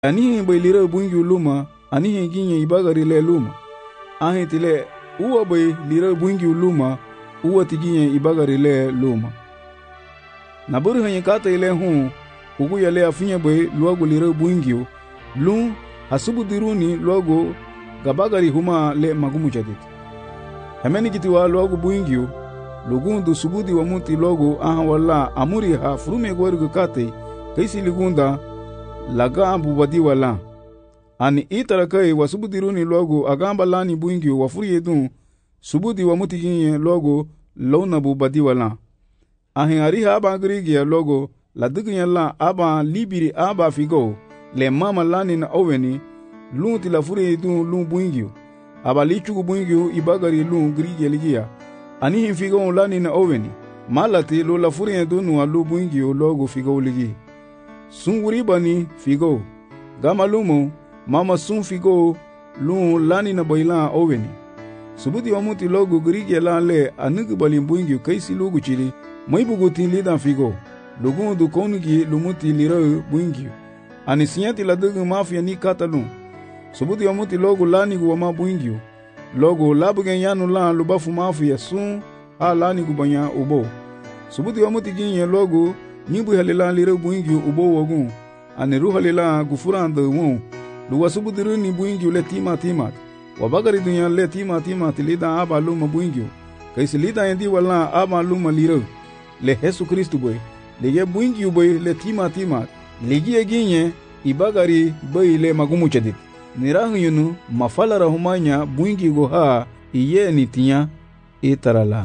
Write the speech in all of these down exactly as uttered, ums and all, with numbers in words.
Anihi bay lira bungi uluma, anihi ginye ibagari le luma. Ahi tile uwa bay lira bungi uluma, uwa tiginye ibagari le luma. Naburu hanye kata ile huu, ugu yale afinye bay luagu lira bungi u, lun hasubu diruni luagu gabagari huma le magumu jadid. Hameni kitiwa luagu bungi u, lugundu subudi wa muti luagu aha wala amuri ha furume gwarugu kate, kaisi ligunda laga ambu wadi wala. Ani itara kai wa subudiruni luagu agamba lani bungi wa furi edun, subudi wa muti ginye luagu launabu badi wala. Ahin ariha aba grigia luagu la diginya la aba libiri aba figo, le mama lani na oveni, lunti la furi edun lun bungi. Aba lichugu bungi ibagari lun grigia ligia. Ani hin figo lani na oveni, malati lo la furi edun wa lu bungi luagu figo ligi. Sun wuribani figo, gama lumo, mama sun figo, lun lani na bayla oveni. Subudi wa muti logo grigi la le anugu balimbuingi kaisi logo chili, maibugu tin lidan figo, logo du konugi lumuti lira buingi. Anisinyati la dugu mafia ni katalun. Subudi wa muti logo lani gu wama buingi, logo labugen yanu la lubafu mafia sun, ha lani gu banya ubo. Subudi wa muti ginye logo, nibu halila lira buingi ubo wagun, ane ru halila gufuranda won, luwa subudiru ni buingi le tima timat, wabagari dunya le tima timat lida aba luma buingi, kaisi lida yendi wala aba luma lira, le Yesu Kristu boy, lege buingi boy le tima timat, legi eginye ibagari boy le magumu chadit, nirahu yunu mafala rahumanya buingi goha iye nitinya itarala.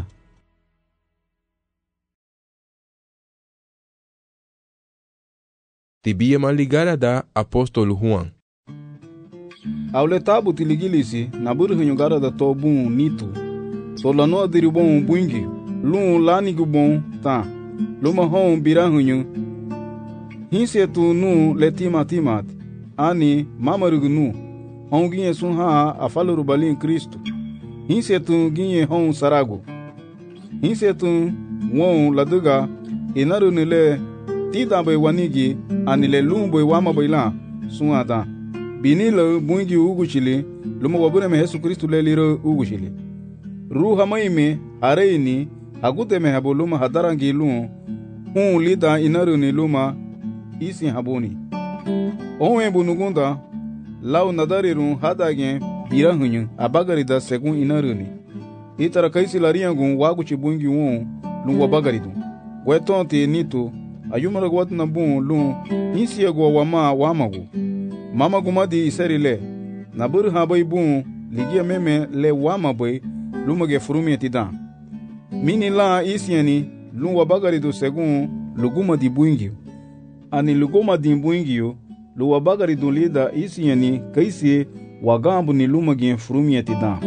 Tibia maligara da apóstolo Juan. Aule tabu tiligilisi naburu hunyugara da tobun nito. Solano adiribon buingi, lun lani gubon ta, luma hon birahunyu. Hinse tu nu letima timat, ani mamarugu nu, hon ginye sun ha afaluru balin Kristo. Hinse tu ginye hon sarago. Hinse tu won laduga inaru nile tida bay wanigi anile lumboy wama bayla suada binilo bungi uguchili lumo wabure me Yesu Kristu le liro uguchili ruha maime areini agute me habo luma hadarangi lum hun lida inaru ni luma isi haboni onwe bunugunda law nadarirun hadage birahunyu abagari da segun inaru ni itara kaisi lariangun waguchi bungi won lu wabagaridu wetonte nito ayumara gwat na bun lun insiya gwa wama wamagu mama gumadi iseri le na bur ha bay bun ligia meme le wama bay lumage furumi tidan mini la isiani lun wabagari do segun luguma di buingi ani luguma di buingi lu wabagari do lida isiani kaisi wagambu ni lumage furumi tidan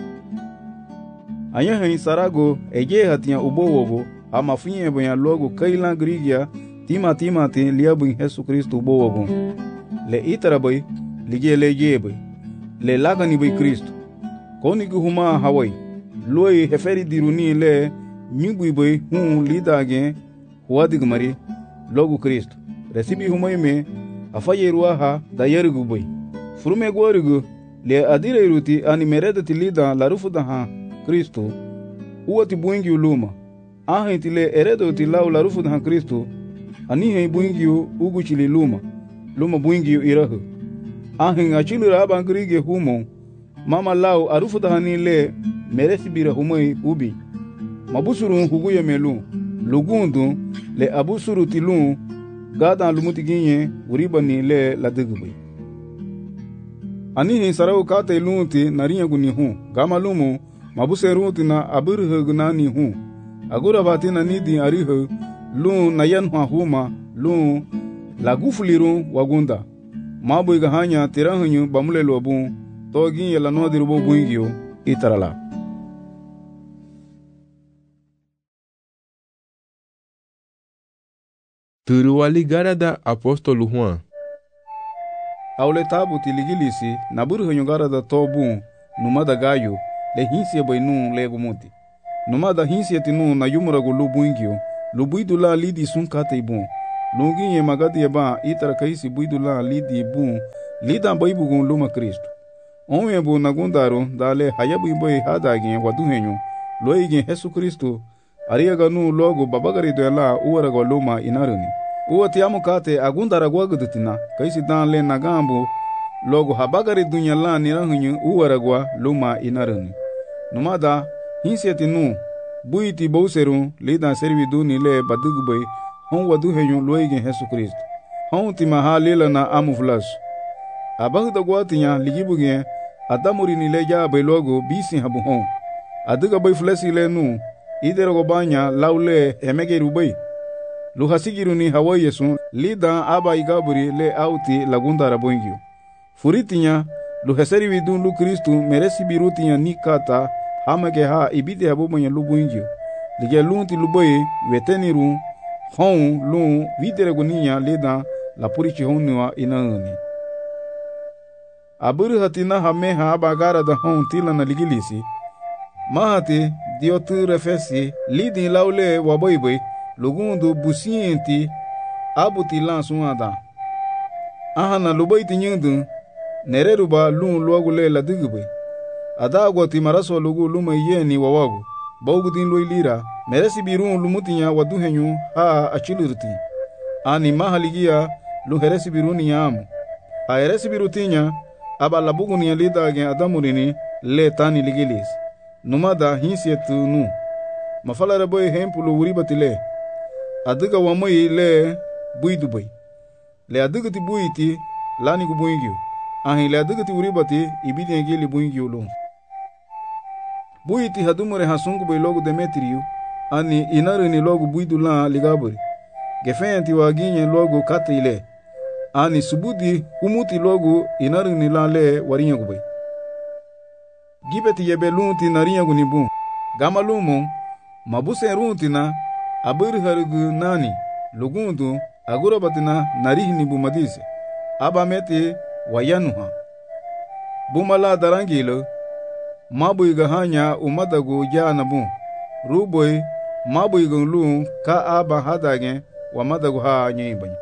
anya hin sarago eje hatia ubowogo ama finye bonya logo kailan grigia tima tima te liabun Yesu Kristu bowogon le itara bay lige le jebe le lagani bay Kristu koni gu huma hawai loy heferi diruni le nyugu bay hun lidage huadig mari logo Kristu resibi huma ime afaye ruaha da yergu bay furume gorugu le adire ruti ani meredati lida larufu da ha Kristu uati buingi uluma ahin tile eredo tilau la rufu da Kristo ani he buingiu ugu chili luma luma buingiu irahu ahin achilu raba ngrige humo mama lau arufu da hani le meresi bira humoi ubi mabusuru huguye melu lugundu le abusuru tilu gada lumuti ginye uribani le ladigbi ani he sarau kate lunti nariya guni hu gama lumu mabuseruti na aburu gunani hu agura batina nidi ariho lun nayan huma lun lagufuliru wagunda mabu igahanya tirahunyu bamule lobu togi yala no dirubo buingio itarala Turuwa ligara da apóstolo Juan. Aule tabu tiligilisi naburu hunyugara da tobu numada gayo le hinsi bainu lego muti numada hinsi tinu na yumura go lubuingio lubuidu la lidi sun kate ibon lungi ye magadi ye ba itara kaisi buidula lidi bu lida baibu gun luma Kristo. Onwe bu nagundaro dale hayabu boy hadage waduhenyu loige Yesu Kristo ariyaga nu logo babagari doela uwaraga luma inaruni. Uwa tiamu kate agundara gwagudutina kaisi dan le nagambu logo habagari dunya la nirahunyu uwaragwa luma inaruni. Numada hinsieti nu buiti bouseru lida servidu ni le badugubay hon waduhenyu loige Yesu Kristo. Hon tima halila na amuflas. Abagda gwatinya ligibuge adamuri ni le jabe logo bisi habu hon. Aduga bay flesi le nu idero gobanya laule emegeru bay. Luhasigiru ni hawa yesu lida aba igaburi le auti lagundara boingyo. Furitinya luheseri vidun lu Kristu meresi birutinya nikata hamage ha ibide habu manya lu boingyo. Lige lunti lu boy weteniru hon lu videre goninya lida la purichi honwa inani. Aburu hatina hame ha abagara da hon tila na ligilisi. Mahati diotu refesi lidi laule waboiboy lugundu busienti abuti lansuada. Ahana lubaiti nyundu nereruba lun luagule la digube. Adagwa timaraso lugu luma yeni wawagu. Bogudin loilira meresi birun lumutinya waduhenyu ha achilurti. Ani mahaligia luheresi biruni yamu. Ha heresi birutinya aba labugu ni alida gen adamurini le tani ligilis. Numada hinsietu nu. Mafala reboy hempulu uribatile. Aduga wamoi le buidubay. Le aduga ti buiti lani kubuingyo. Ahi le aduga ti uribati ibidi ngeli buingyo lo. Buiti hadumure hasungu bay logo Demetriu. Ani inaru ni logo buidu la ligaburi. Gefenti waginye logo katile. Ani subudi umuti logo inaru ni la le warinya kubay. Gibeti yebe lunti narinya gunibu. Gama lumo mabuse runti na aburi harugu nani lugundu agura batina narihini bumadise. Aba meti wayanuha. Bumala darangilo mabu igahanya umadagu jana bu. Ruboy mabu igunlu ka aba hadage wa madagu ha nyibanya.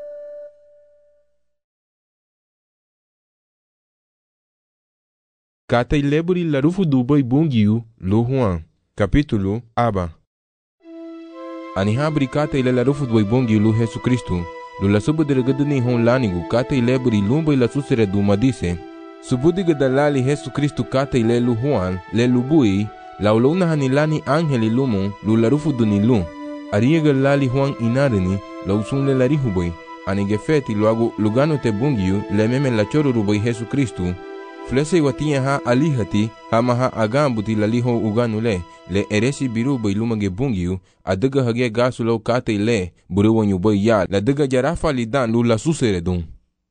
Kata ileburi larufu duboy bungiu lu Juan. Capítulo aba. Ani habri kata ile larufu duboy bungiu lu Jesu Kristu. Lu la subu deregaduni hon lanigu kata ileburi lumboy la susere du madise. Subudi gadalali Jesu Kristu kata ile lu Juan le lubui. La ulona hanilani angeli lumo lu larufu duni lu. Ariega lali Juan inarini la usun le larihuboy. Ani gefeti luagu lugano te bungiu le meme la choro ruboy Jesu Kristu. Flese iwatia ha alihati hama ha agambuti laliho uganule le eresi biru bay lumage bungiu adaga hage gasulo kate le buruwanyu bay ya la daga jarafa lidan lu la susere dun.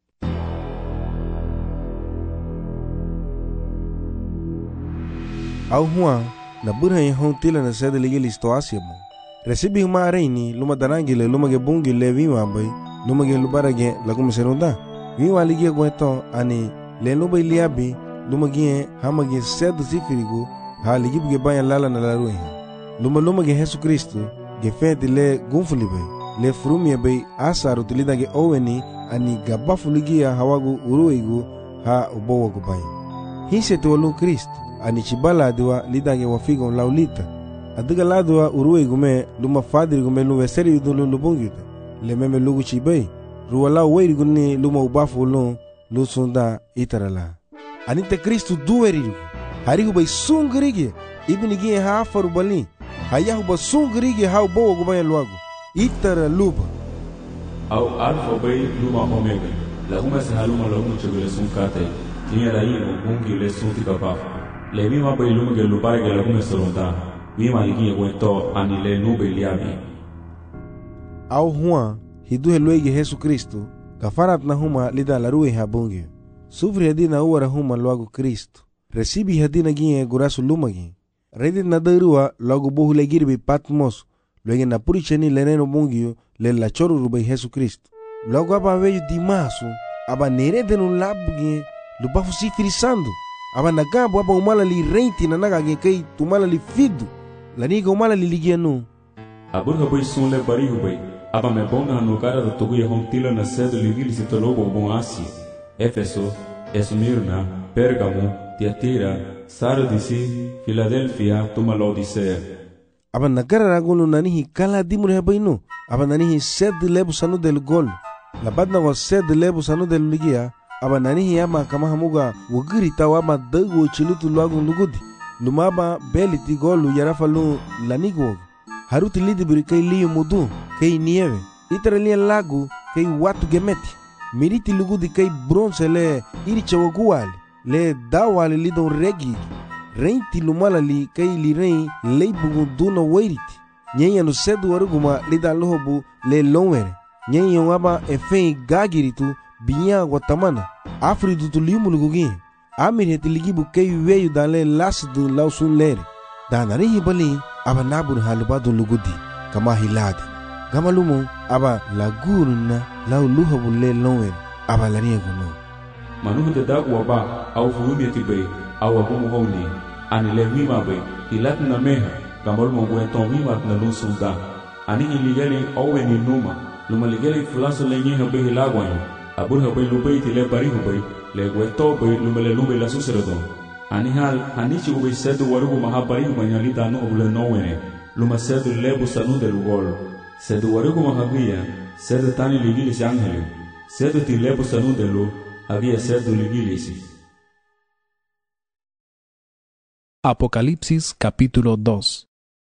Au Juan na burha ya hon tila na sede ligi listo asiamo. Resibi huma reini luma danangile lumage bungiu le viwa bay lumage lubarage lagume serunda. Viwa ligi gweto ani le luba iliabi lumagien hamagien sedu sifirigu ha ligibuge banya lala na laruhe luma lumage Yesu Kristo gefeti le gunfulibe le frumie bay asaru tilidage oweni ani gabafu ligia hawagu uruigu ha ubowagu bay hinsetu walu Kristo ani chibala diwa lidage wafigo laulita adiga ladwa uruigu me luma fadirigu me luwe seri udulu lubungyuta le meme lugu chibay ruwala weirigu ni luma ubafu ulun lusunda itarala anite Kristu duweriru harihu bay sungrige ibnigi ha faru bali hayahu ba sungrige ha bo gubaya luagu itara luba au alfa bay luma omega la uma sahaluma la uma chugule sunkate tinya raino bungi le sunti kapa le mima bay luma ge lupare ge la uma soronda mima igi gwento ani le nube liabi au Juan hidu luege Yesu Kristo kafarat na huma lida la ruhe habungi. Sufri hadina uwara huma luagu Kristo. Resibi hadina ginye gurasu lumagi. Redit na darua luagu bohu le girbi Patmos. Luege na puricheni le neno bungiyo le la choru rubai Yesu Kristo. Luagu aba weyu dimasu. Aba nere denu labu ginye lubafu sifiri sandu. Aba nagambu aba umala li reinti na naga ginye kai tumala li fidu. La niga umala li ligia nu. Aburga bay sun le bari hubai. aba me bona no cara do togu ye hom tila na sed ligili se tolobo bon Asia, Éfeso, Esmirna, Pérgamo, Tiatira, Sardis, Filadelfia, tuma Laodicea. Aba nagara ragolo nanihi kala dimure habaino. Aba nanihi sed lebu sanu del gol. Labad na was sed lebu sanu del ligia. Aba nanihi ama kama hamuga wugiri tawa ma dago chilutu luagun lugudi. Lumaba beliti golu yarafalu lanigwog. Haruti lidi biri kay liyo mudu, kay nieve. Itaralia lagu kay watu gemeti. Miriti lugudi kay bronze le iri chawaguali. Le dawali lidon regi. Reinti lumala li kay li rein lei bugu duna wairiti. Nyenya no sedu waruguma lida lohobu le longwere. Nyenya waba efei gagiritu binya guatamana. Afridu tu liumu lugugi. Amir heti ligibu kay weyu dale lasidu lausun lere. Danari hibali aba nabun halubadu lugudi kama hilade. Gama lumu aba laguruna lau luhobu le longwere. Aba lariya guno. Manuhu te dagu waba au furumi atibe au abumu honi. Ani le wima be ilat na meha gamol mo gwenton wima na lun sulda ani iligeli owe ni numa luma ligeli fulaso le nyi habe hilagwan abur habe lube ti le bari habe le gweto be luma le lube la suseredo ani hal hanichi ube sedu warugo mahabari manyali dano obule nowene luma sedu lebu sanu de lugol sedu warugo mahabia sedu tani ligili si angeli sedu ti lebu sanu de lu habia sedu ligili si. Apocalipsis capítulo dos.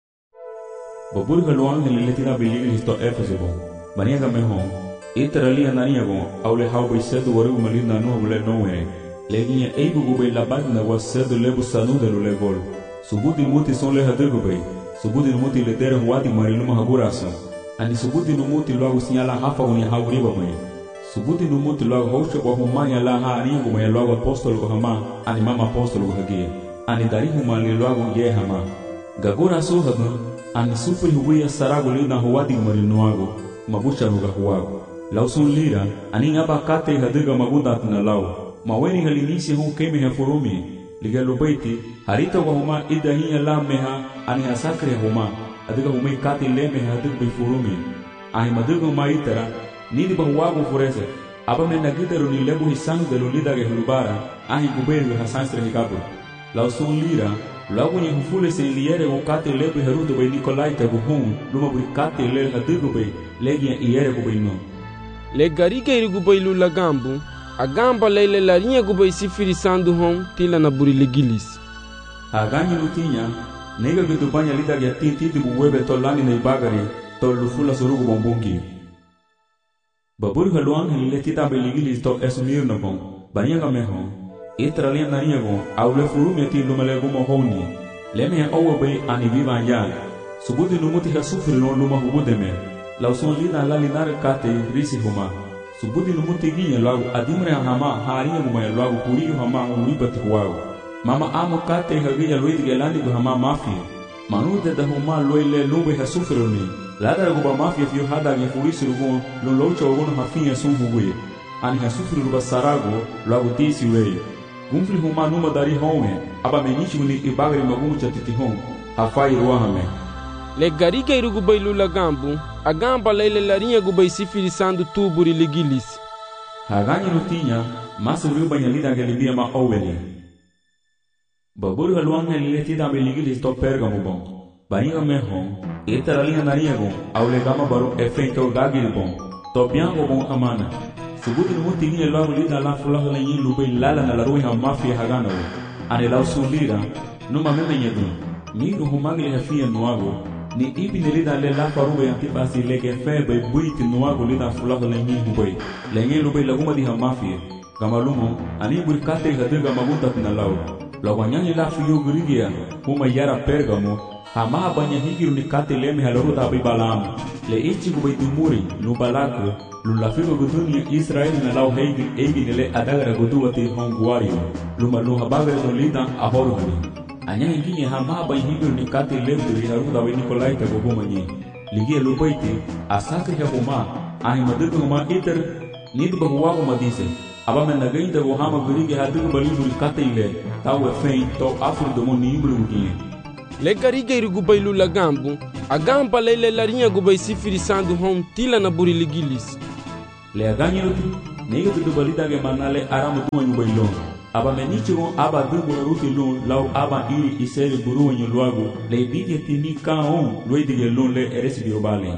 Babur halu ángel le tira biligil histo Éfeso bon. Maniaga mehon. Iteralia naniago aule haubai sedu warugo malinda no bule nowere. Leginya eibu gube la bagna was sedu lebu sanu de le gol. Subudi muti son le hadego bay. Subudi muti le tere huati mariluma haguraso. Ani subudi muti logo signala hafa unia hauriba bay. Subudi muti logo hoshe kwa humanya la ha aniago may logo apostolo ko hama ani mama apostolo ko hagia. Ani dari humali logo ye hama. Gagura so hagun ani supri huia sarago lina huati marinuago. Mabusha ruga huago. Lausun lira ani ngaba kate hadega magunda na lau. Maweni halinisi hon keme ha furumi ligalo baiti harita wa huma idahiya la meha ani hasakre huma adiga huma kati le meha adig bi furumi ai madugo maitara nidi ba wago furese aba me nagidero ni lebu hisanu de lolida ge hulubara ai guberu hasansre hikabu la son lira lagu ni hufule se liere o kati lebu heruto be nikolai ta buhun luma bu kati le adigo be legia iere go be no le garike irigu bailu la gambu agamba leile larinha gubai sifirisando hom tila na buri legilis. Aganyi lutinya nega gitu banya lida ya titi di buwebe tolani na ibagari tol lufula surugu bombungi. Babur haluang hele tita be legilis to esmir na bon banya gameho itralia nariya go aule furu meti lumele gumo honi leme owo be ani viva ya subudi numuti hasufri no luma hubudeme lauson lida la linar kate risi huma subudi numuti ginya lagu adimre hama hariya mumaya lagu kuriyo hama uribati huago mama amo kate hagiya loidi gelani go hama mafia manude da huma loile lube hasufroni ladara go ba mafia fiyo hada ge furisi rugo lo locho gono hafiya sunhuwe ani hasufri ruba sarago lagu tisi wei gumfli huma numa dari home aba menichi ni ibagari magumu chatiti home hafai ruahame le garike irugu bailu la gambu agamba leile larinha gubai sifirisando tuburi legilis. Haganyi lutinya masu riba nyalida gelibia ma oweli. Babur haluang hele tida be legilis to Pergamo bon. Bainga meho itaralia nariago aule gama baru efeito gagil bon. To biango bon amana. Subuti muti ni lagu lida la fulah la yin lubai lala na la ruha mafia hagana. Ane lau sulira numa meme nyedun. Miru humagli hafia nuago. Ni ibi nilida le la farube antipasi leke febe buiti nuago lida fulago lengi hubai lengi lubai laguma di hamafie gamalumo ani burkate hadega magunta tinalaw lawanyani la fiyo gurigia huma yara Pergamo hama banya higiru ni kate leme haloruta bibalam le ichi gubai tumuri lubalako lulafigo gudunia Israel na law heigi egi nile adagara guduwati honguario lumaluha bagare no lida ahoruhani anya ingine hama ba higiru ni kate lebu haruda we Nikolai ta gogomanyi ligie lupaiti asakri ha huma ai madugo huma iter nid ba huwa huma dise aba men nagainda go hama gurige hadu balibu kate ile tawe fein to afur do moni imbulu gie Le gariga iru gubay lula gambu, a gampa lele larinha gubay sifiri sandu hon tila na buri ligilis. Le aganyo tu, nega tu balida ge manale aramu tu nyubay lon. Aba menichigo aba dubu na ruti lon lau aba iri iseri buru nyu luago le bidye tini ka on loi dige lon le eresi biobale.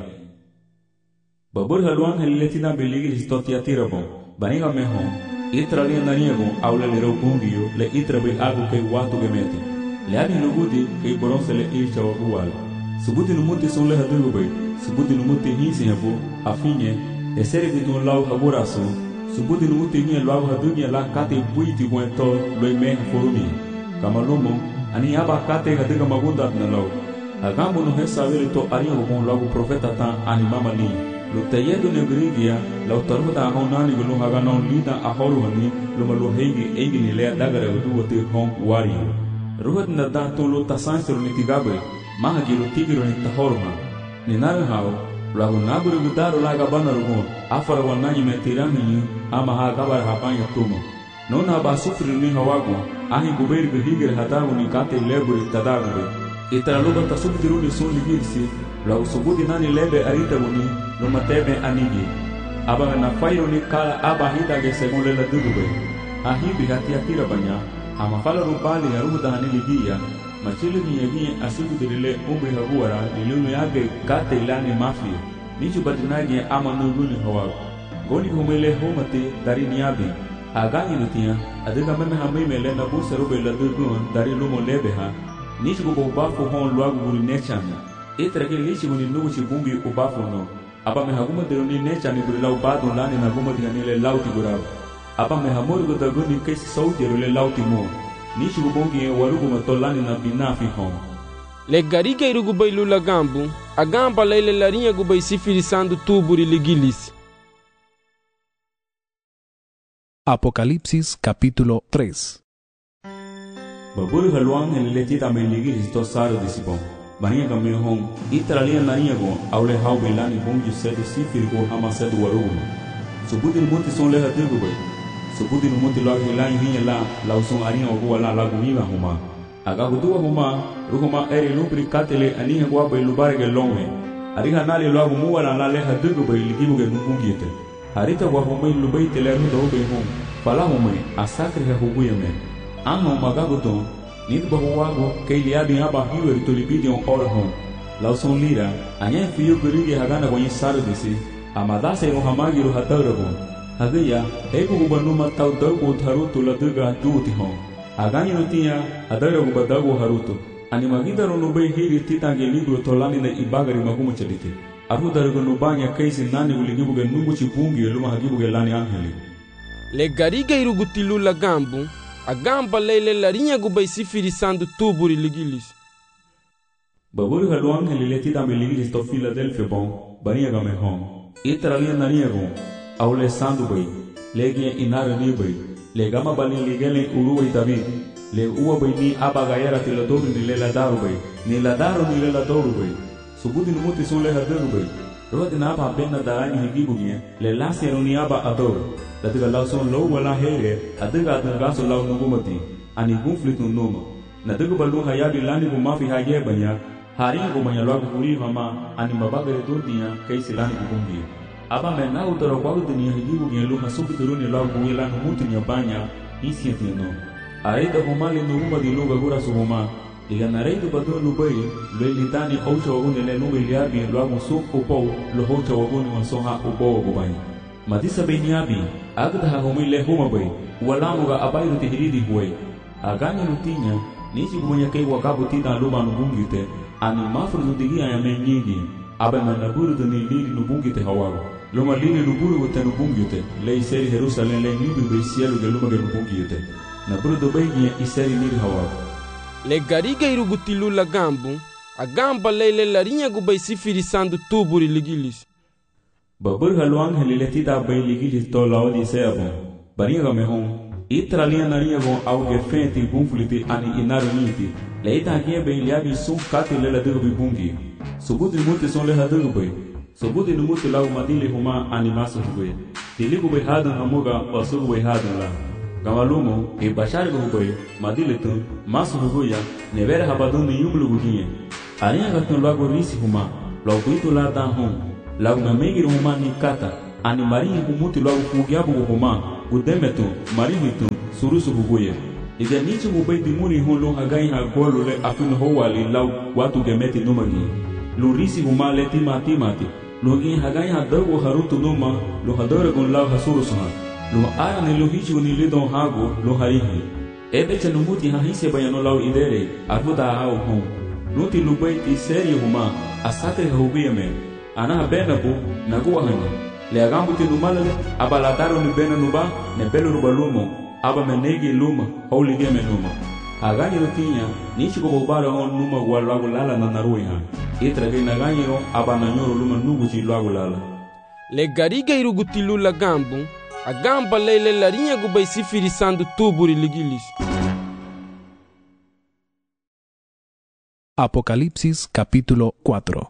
Babur haluan hele tina beligis totia tirabo, baniga mehon, itra li naniego aula le bungiyo le itra be algo ke watu ge mete. Le ani lugudi ke boronse le ircha wagual. Subuti numuti son le hadugo bay, subuti numuti hisi habu, afinye, eseri bitu lau haburaso. Subuti numuti nye luago hadunya la kate buiti buento loi me forumi. Kamalumo, ani aba kate haduga magunda na lau. Agambo no hesa vele to aria bon luago profeta tan animama li. Lo tayedo ne grigia, la taruda honani gulu haganon lida ahoruhani, lo malo hegi egi ni lea dagare udu te hon wari. Ruhat na da to lo tasansero ni tigabe, maha giro tigiro ni tahorma. Ni nawe hao, luago nabure gudaro la gabana rugon, afara wanani me tirani ama ha gabar hapanya tumo. Nona ba sufri ni hawago, ahi guberi gihigir hadago ni kate leburi tadago. Itra luga tasubdiru ni sun ligirsi, luago subudi nani lebe arita wuni, no matebe anigi. Aba na fairo ni kala aba hidage según lela dugube. Ahibi hati akira banya, ama fala rubali ya ruda hani ligia, machili ni yegi asubu dirile umri haguara, nilunu yabe kate ilani mafia. Nichu batinagi ama nuguni hawago. Goni humele homate dari niyabi. Agani nutia, adiga meme hamimele na busa rube la dugun dari lumo lebeha. Nichu gubo bafu hon luagu guri nechani. Itrage lichi guni nugu chibungi ubafu no. Aba me haguma deroni nechani guri lau badu lani na guma diganile lauti gurabu. Aba me hamori gudaguni kesi saudero le lauti mo. Nichu gubongi e warugu matolani na binafi hon. Le gariga iru gubay lula gambu, a gamba lele larinha gubay sifiri sandu tuburi ligilis. Apocalipsis capítulo tres. Baburi haluan el letita me ligilis to saro disipon. Bania kame hon, itralia narinha go, aule hau belani bon ju sedu sifiri go hama sedu warugu. Subuti numuti son leha dirgu bay. Subuti numuti lag hilani hinya la, lauson arinha ogu wala lagu miga huma. Aga hutua huma, ruhuma eri lupri katele aniha gwa bay lubarege longwe. Ariha nali lagu muwala la leha dirgu bay ligibuge nubungite. Harita gwa humay lubay teleru do bay hum. Fala humay, asakri ha hubuye men. Anno magaguton, nid bahuwago kay liabi aba hiwer to libidi on ora hom. Lauson lira, anya fiyo gurigi hagana gwa yisaro disi, amadase no hamagiru hataragon. Hagaya, eko gubanuma tau dago taruto la duga duti hom. Agani nutia, adara gubadago haruto. Animagida no bay hiri titange libro tolani na ibagari magumu chalite. Aru darugo no banya kaisi nani uligibuge nugu chibungi luma hagibuge lani angeli. Le gariga iru gutilula gambu, a gamba lele larinha gubay sifiri sandu tuburi ligilis. Baburi haluan helileti da me ligilis to Philadelphia bon, bania game hon. Itralia naria gon, aule sandu bay, legia inara ni bay, le gama bali ligele uruwa David, le uwa bay ni abagayara tiladoru ni lela daru bay, ni la daru ni lela doru bay. Subuti numuti son leha daru bay. Rodi na aba bena darani higibugie, le lasi eroni aba adoro. Latiga lauson low wala here, adiga adagaso lau nugumati, ani gunflit numa. Nadiga balu hayabi lani gumafi haye banya, hari gumanya lagu huri hama, ani mabagare durdiya, kaisi lani gumbi. Aba mena udara kwagu dunia higibugie lu hasubi duruni lau guila numuti nyabanya, isi yatino. Areta humali nugumati luga gura suhuma, liga nareitu batu lubai, lue litani oucha waguni le nube liabi luagu suk upou, lo hocha waguni wasoha upou wagubani. Matisa beniabi, agda ha homi le huma bay, walamu ga abayru tihiridi huway. Aganya nutinya, nisi gumanya kay wakabu tita luma nubungite, ani mafru nudigi aya menyigi, abe manaburu duni liri nubungite hawago. Luma liri nuburu wate nubungite, le iseri Jerusalem le nibi bay sielu ge luma ge nubungite. Naburu do bay nye iseri liri hawago. Le gariga iru gutilula gambu, a gamba lele larinha gubay sifiri sandu tuburi ligilis. Babur haluan helileti da bay ligilis to lao di seabon. Bania game hon, itralia naria gon auge fenti bunfliti ani inaru niti. Le ita hagia bay liabi sun kati lela dirbi bungi. Subuti muti son leha dirbi. Subuti numuti lau madili huma ani masu huwe. Tiligu bay hadan hamuga wasugu bay hadan la. Kamalumo e bashar go boy madilitum masu hugoya nevera habadun yumlu guginye. Arinha gatun lago risi huma logo itu la dan hum lago mamegi huma ni kata ani marinha humuti logo fugiabu huma udemetu marihitum surusu hugoya. Ide nichi hubai dimuri hum lo hagai ha golu le afin howali lau watu gemeti numagi. Lu risi huma le timati mati. Lu gi hagai ha dago harutu numa lu hadore gon lau hasurusuha. Lu ara ne lu hichi uni lidon hago lu harihi. Ebe chanumuti ha hise bayano lau idere arhuda hao hum. Nuti lubai ti seri huma asate hubia me. Ana bena bu naguwa hanya. Le agambu ti numalale abalataro ni bena nuba ne pelo rubalumo aba menegi luma holy game numa. Agani rutinya nichi ko bobara on numa walago lala na naruiha. Itra ge naganyiro aba nanyoro luma nugu ti lago lala. Le gariga iruguti lula gambu agamba lele larinha gubai sifiri sandu tuburi ligilis. Apocalipsis capítulo cuatro.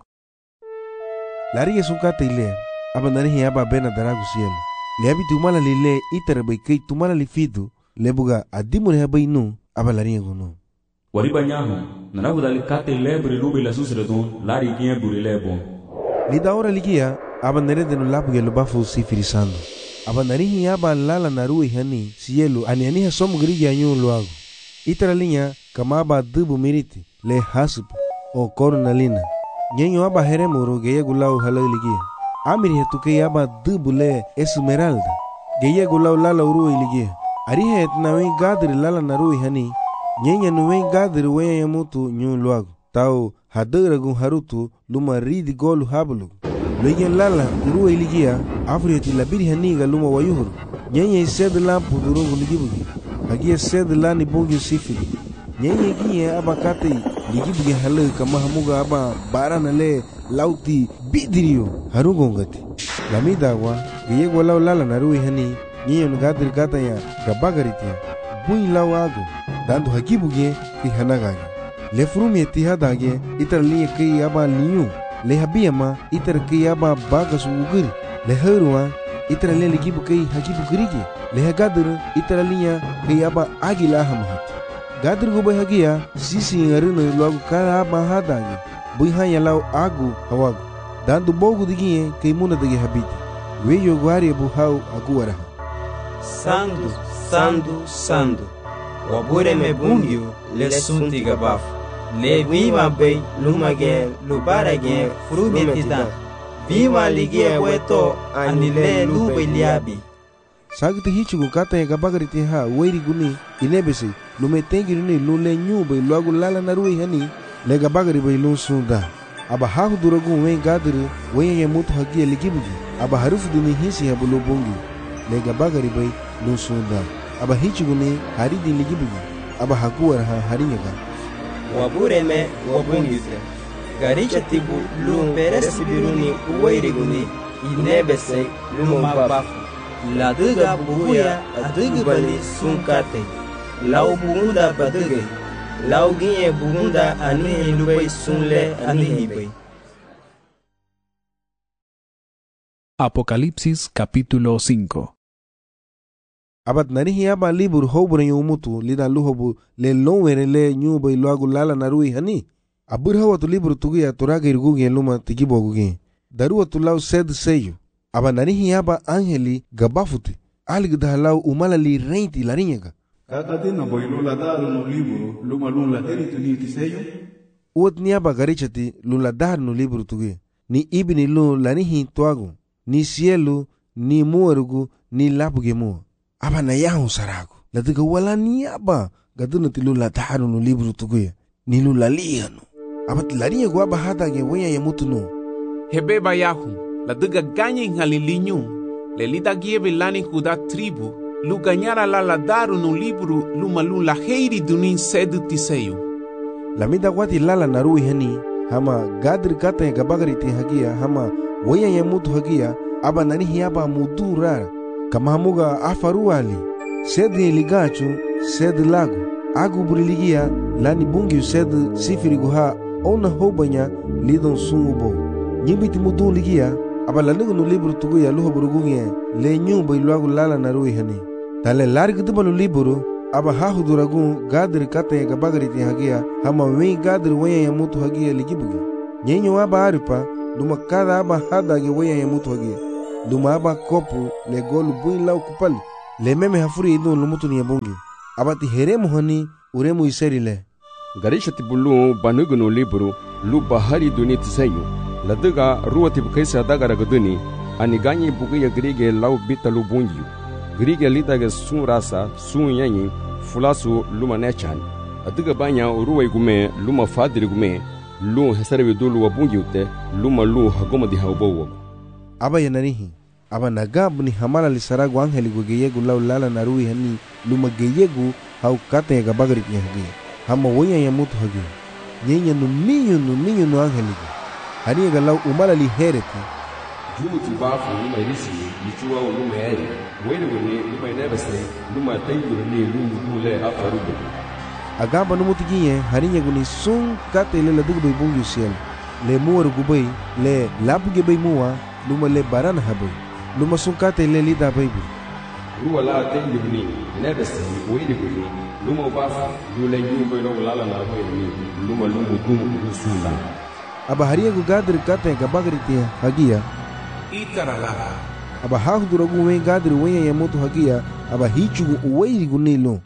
Lari sukata ile abanari hi aba bena daragu cielo. Le abi tumala lile itara bai kai tumala li fidu lebuga adimu le bai nu aba lari gono. Wari banyaho nanagu dali kate lebre lubi la susredon lari gie buri lebo. Li da ora ligia aba nere de no labuge lo bafu sifirisando. Aba nari hi aba lala narui hani cielo ani ani ha somu grigi anyu luago. Itara linha kama aba dubu miriti le hasub o cornalina. Nyenyo aba heremuro geya gulau halaligia. Amiri hetuke aba dubu le esmeralda. Geya gulau lala uru iligia. Arihe etnawe gadri lala narui hani. Nyenya nuwe gadri wenya yamutu nyu luago. Tau hadera gun harutu luma ridi golu hablu. Leyen lala uru iligia. Afrieti labiri haniga luma wayuhuru. Nyenya ised lampu durungu ligibugi. Hagia sed lani bongi sifiri. Nyenye gie aba kate ligibuge hale kama hamuga aba barana le lauti bidirio harugongati. Lamida wa geye golau lala narui hani nyenye nugadri kata ya gabagaritia bui lau ago dandu hagibuge ki hanagage. Le frumi etihadage itar liye kei aba liyu le habiyama itar kei aba bagasu ugiri le heruwa itar le ligibu kei hagibugirige le hagadru itar liya kei aba agila hamahati. Gadri go bai hagia sisi ngarino logo kara aba hadage bui hanya lau agu hawagu dandu bogu digie kei muna dage habiti weyo gwari bu hau aguara. Sandu sandu sandu wabure me bungyu le sunti gabafu le viva bei lumage lubarage frubetitan viva ligie weto anile lube liabi. Sagti hichugu kata ya gabagariti ha weiri guni inebesi lume tengiri ni lule nyube luagu lala narui hani le gabagari bai lun sunda. Aba hahu duragu wen gadiri wen ya mutu hagia ligibugi. Aba harufu duni hisi habulu bungi le gabagari bai lun sunda. Aba hichugu ni haridi ligibugi. Aba haguar ha harinyaga. Wabure me wabungite garicha tibu lumberesi biruni weiri guni inebese lumabafu. La duga buhuya adugu bali sunkate. Lau bunda baduge. Lau ginye bunda anihi lubai sunle anihi bai. Apocalipsis capítulo cinco. Abat narihi aba libur hobure yumutu lida luhobu le lonwere le nyubai luagu lala narui hani. Abur hawatu libur tugia turaga irgugi luma tigibogugi. Daruatu lau sed seyo. Aba narihi aba angeli gabafuti aligdahalau umalali reinti larinyaga. Kakati na boilu la daru no libro luma lula heritu ni tiseyo. Uot ni aba garichati lula daru no libro tuge. Ni ibini lu lanihi tuagu. Ni cielo, ni muerugu, ni lapuge mua. Aba na yahu saragu. Latiga wala ni aba gadunati lula daru no libro tuge. Ni lula lihanu. Abat larinyagu aba hadage wenya yamutu no. Hebeba yahu. La duga ganye ngalilinyu, le lida gieve lani huda tribu, lu ganyara la la daru no libru lumalun la heiri dunin sedu tiseyu. La mida wati lala narui hani, hama gadri kata ya gabagariti hagia, hama waya ya mutu hagia, aba nanihi aba mudu rara, kama hamuga afaru ali, sedi ligachu, sedi lagu, agu buriligia, lani bungi sedi sifiri guha, ona hobanya lidon sungubo. Nyibiti mudu ligia, aba lanugu no libro tugu ya luho burugunge le nyumba iluagu lala narui hani. Dale largo de balu liburu, aba hahu duragun gadir kate ga bagariti hagia, hama wen gadir waya ya mutu hagia ligibugi. Nyenyo aba aripa, luma kada aba hada ge waya ya mutu hagia. Luma aba kopu le golu bui lau kupali. Le meme hafuri idun lumutu ni yabungi. Abati heremu hani uremu iseri le. Garisha tibulu banuguno liburu, lu bahari duni tisayu. Laduga ruwa tibukesa dagara guduni, aniganye bugiya grige lau bita lu bungiyu. Grige lidaga sun rasa, sun yanyi, fulasu luma nechan. Aduga banya ruwa igume, luma fadiri gume, lu hesarwe dulu wabungiute, luma lu hagoma di haubowo. Aba yanarihi, aba nagabu ni hamala li saragu angeli gu geyegu lau lala narui hani, luma geyegu hau kate ga bagarit ni hagi. Hama woya ya mutu hagi. Nyenya nu minyo nu minyo nu angeli gu. Hani ga lau umala li hereti. Jumu tibafu luma irisi, lichua u luma eri. Wele wene luma inebese, luma tayuru ni lumu dule afarubu. Agamba numuti ginye, harinya guni sun kate le ladugu bai bungi usiel. Le muwaru gubai, le labu ge bai muwa, luma le barana habai. Luma sun kate le lida bai bu. Ruwa la tayuru ni, inebese, wele guni, luma bafu, dule yu bai lo lala na bai ni, luma lumu dumu usula. Aba harinya gu gadir kate ga bagariti hagia. Itarala. Aba hahu duragu wen gadir wen ya mutu hagia, aba hichugu uweiri gunilo.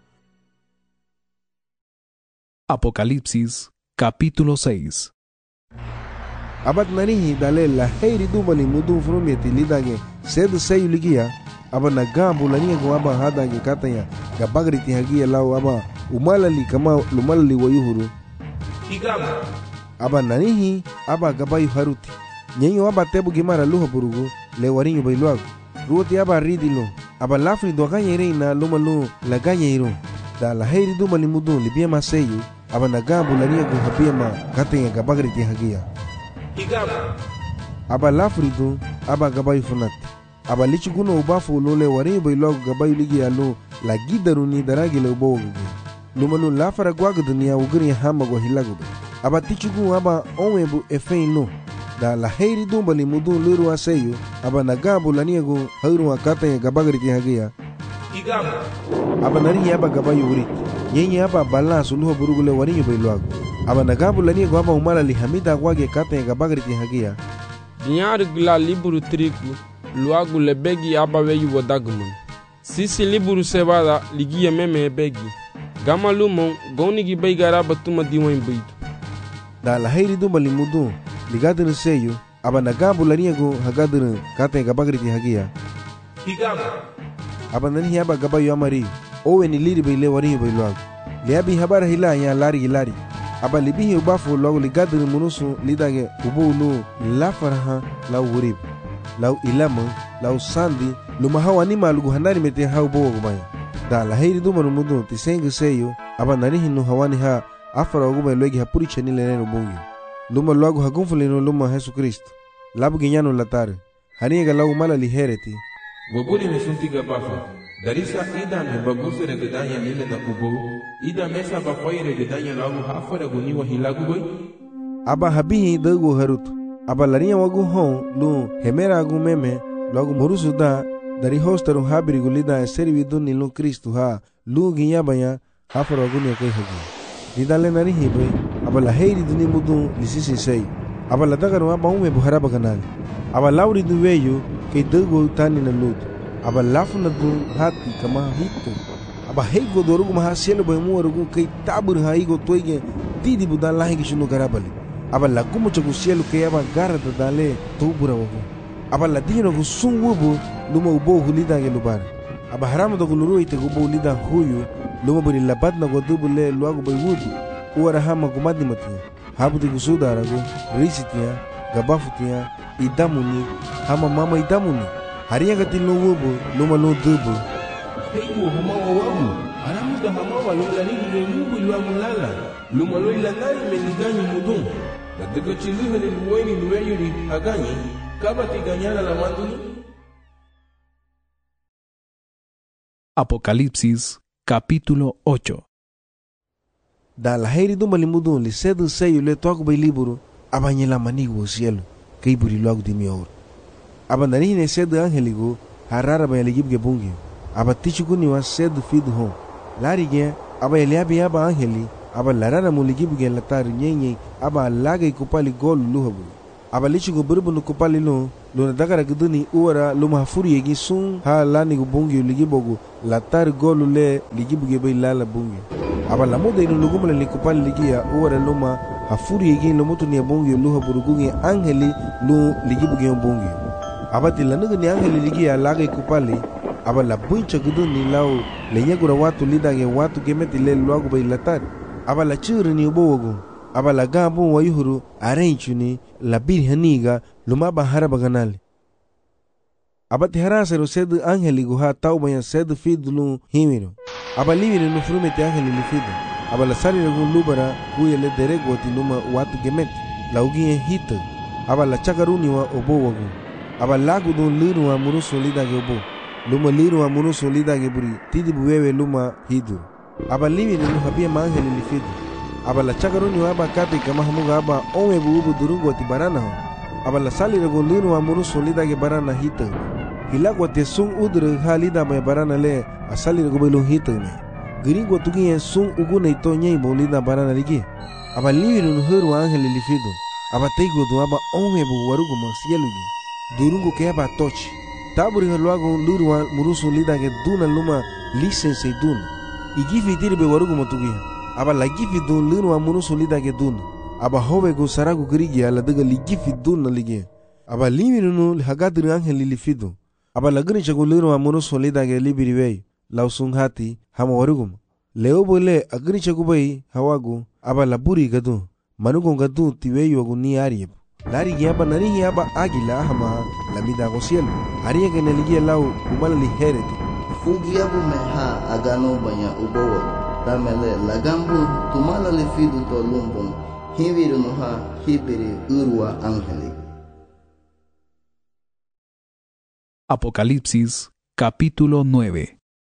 Apocalipsis, capítulo seis. Abat narihi dale la heiri dumali mudu frumeti lidage sedu seyu ligia, aba nagambu lania gu aba hadage katanya, gabagriti hagia lau aba umalali kama lumalali wayuhuru. Igama. Aba narihi, aba gabayu haruti. Nyenyo aba tebu gimara luha burugu, le warinyo bailuagu. Ruoti aba ridilo, aba lafri doaganya reina lumalu laganya iru. Da la heiri dumali mudu libia maseyu, aba nagambu lania gu habia ma katanya gabagriti hagia. Igama. Aba lafridu, aba gabayu funati. Aba lichi guno ubafu lole warinyo bailuagu gabayu ligi alu la gidaruni daragi le ubo gugu. Lumalu lafara guagu dunia ugiri hama go hilagudu. Aba tichugu aba onwebu efein lu. Da la heiri dumbali mudu liru aseyu, aba nagambu lania gu hauru katanya gabagriti hagia. Igama. Aba narihi aba gabayu uriti. Nyenye aba balansu luho burugule warinyo bailuagu. Aba nagabu lania gu aba umala li hamida wage katanya gabagriti hagia. Dinyar gla liburu triku, luagu le begi aba weyu wadagman. Sisi liburu sebada ligia meme begi. Gama lumon goni gi baigara batuma diwan baitu. Da la heiri dumbali mudu ligadinu seyu, aba nagabu lania gu hagadinu katanya gabagriti hagia. Igama. Aba narihi aba gabayu amari, owe ni liri baile warinyo bailuagu. Liabi habara hila ya lari hilari. Aba libihi ubafu lagu ligadinu munusu lidage ubu ulu lafaraha lau urib. Lau ilama, lau sandi, lumahawa ni malugu hanari mete hau bogo gumaya. Da la heiri dumanu mudu tisengu seyu, aba narihi nu hawani ha afara oguma iluegi hapuri chanile nenu bungi. Luma luagu hagunfulinu luma Jesu Kristo. Labu ginyanu latare. Haniga lau mala lihereti. Wabuli mesuntiga bafa. Darisa ida me baguse regedanya lile na ubo. Ida mesa bafai regedanya lagu hafa reguniwa hilagu boy. Aba habihi dagu harutu. Aba larinya wagu hon lu hemera agu meme lagu murusu da dari hostaru habiri gulida eseri viduni lu Kristu ha lu ginyabanya hafa reguniwa kai hagi. Didale narihi boy. Aba la heiri duni mudu lisisi sei. Aba la dagaru aba ume buharaba kanali. Aba lauri du weyu kay dagu tani na lutu. Aba lafu na du hati kama hito. Aba heigo dorugu maha sielo boy muwarugu kay tabur ha higo toige didi budan lahi gishunu garabali. Aba la gumu chagu sielo kay aba gara da dale tubura wagu. Aba la dino gu sun wubu luma ubo hulida ge lubara. Aba haramu dogu luru ite gubo hulida huyu luma buri labat na godubu le luagu boy wudu. Uwara hama gumadi matia. Habu digu sudara gu risitia gabafutia idamuni hama mama idamuni. Hariya gatil no wubu luma no dubu. Heigo hama wawabu. Haramu da hama wa lola ligi le mubu luagu lala. Luma lo ilanari meniganyi mudun. Daga chiluha le luweni luweyuri haganyi. Kabati ganyana la manduni. Apocalipsis, capítulo ocho. Da la heiri dumbali mudu li sedu seyu le toagu bai liburu abanyela manigu o cielo. Kay buri luagu di mi oro. Aba narihi ne sedu angeligu harara bai ligib ge bungi. aba tichukuni wa sedu fidu hon lari gen aba eliabi aba angeli aba larana muligibu gen latari nyenye aba lagay kupali gol luhabu aba lichigo burubunu kupali lo lona dagara guduni uwara luma hafuri yegi sun ha lani gubungi ligibogu latari gol le ligibu gebe lala bungi aba lamuda inu lugumala likupali ligia uwara luma hafuri yegi lomutu ni bungi luhabu gungi angeli lu ligibu gen bungi aba tilanuga ni angeli ligia lagay kupali aba la buncha guduni lau lenyagura watu lidage watu gemeti le luagu bay latari aba la churi ni ubowogu aba la gabu wayuhuru arenchuni la birhaniga lumaba harabaganali aba tiharasero sed angeli guha taubaya sed fidlu himiro aba livire no frumete angeli lifido aba la sali gun lubara kuyele deregoti numa watu gemeti la ugie hita aba la chagaruni wa obowogu aba lagu dun liru wa muruso lidage obo luma liru wa muruso lidage buri tidi buwewe luma hidu aba livire no habia mangeli lifido aba la chagaruni wa aba kati kama hamuga aba onwe buubu durungo ti barana ho aba la sali rego liru wa muruso lidage barana hita hilagwa te sung udre halida me barana le asali rego belu hita me gringo tugi sung ugune to nyei bolida barana ligi aba livire no heru angeli lifido aba teigo do aba onwe bu warugo masielugi durungo ke aba toch taburi halwago liru wa muruso lidage duna luma lisense duna igifi dirbe warugo motugi aba lagifi dun liru wa muruso lidage duna aba howe go saragu grigi ala daga ligifi duna ligi aba livire no hagadri angeli lifido aba lagri chago liru wa muruso lidage libiri wei lausung hati hama warugum leo bole agri chago bai hawagu aba laburi gadu manugo gadu tiwei wagu ni ariyeb lari giaba nari giaba agila hama lamida go cielo ariya ke neligia lau umala li hereti fugiabu meha agano banya ubowo tamele lagambu tumala le fidu to lumbun hiviru noha hibiri urwa angeli. Apocalipsis capítulo nueve.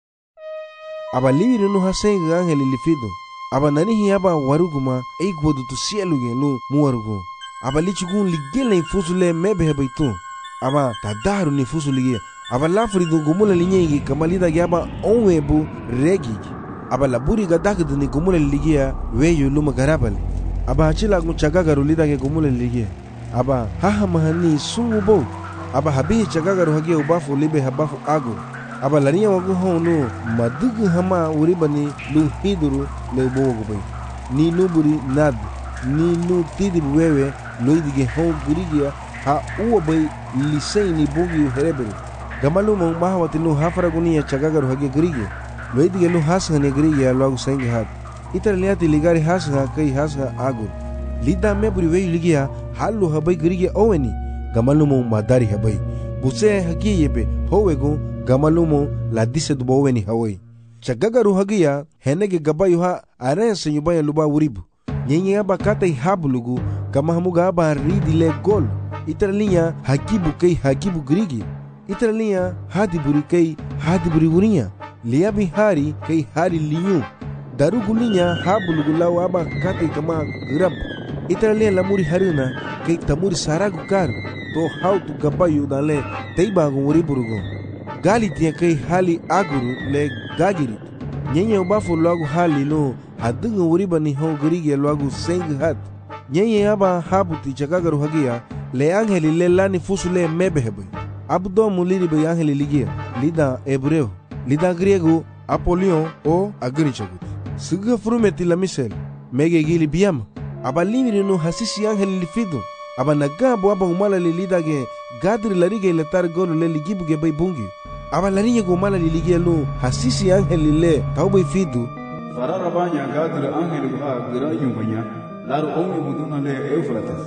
Aba liviru noha senga angeli lifido aba nanihi aba waruguma eikwodu tu cielo genu muwarugo aba lichigun ligela infusule mebe hebaitu aba tadaru ni fusulige aba lafridu gumula linyegi kamalida gyaba onwebu regigi aba laburi gadakdu ni gumula ligia weyo luma garabali aba hachila gun chagagaru lidage gumula ligia aba haha mahani sungubo aba habihi chagagaru hagia ubafu libe habafu agu aba lania wagu honu madugu hama uribani lu hiduru le ubogu bay ni nuburi nad ni nu tidi wewe loidige hon gurigia ha uwa bay lisay ni bogi herebere gamalu mo mahawati nu hafaraguni ya chagagaru hagia gurigi loidige lu hasga ne gurigi ya lagu sengi hat itar liati ligari hasga kai hasga agur lida meburi weyu ligia halu habay gurigi oweni gamalu mo madari habay buse hagia yebe howegu gamalumo la dise duba oweni hawai chagagaru hagia henege gabayu ha arense yubaya luba uribu nyenye aba kata hablugu kama hamuga aba ridi le gol itaralinya hakibu kai hakibu grigi itaralinya hadiburi kai hadiburi urinya liabi hari kai hari liyu darugulinya hablugu law aba kata kama grab itaralinya lamuri harina kai tamuri saragu karu to hautu gabayu dale teibagu uriburugo gali tia kai hali aguru le gagiri nyenye ubafu lagu hali no hadunga uriba ni ho grigi lagu seng hat nyenye aba habuti chagagaru hagia le angeli le lani fusule mebehebe abdo muliri be angeli ligia lida hebreo lida griego apolion o agrichagut suga frumeti la misel mege gili biam aba limiri no hasisi angeli lifido aba nagabo aba umala le lidage gadri larige le tar golo le ligibu ge bay bungi aba larinya go mala lilige lu hasisi angeli le tawbay fidu farara banya gadri angeli go gira yumbanya laru ongi muduna le eufrates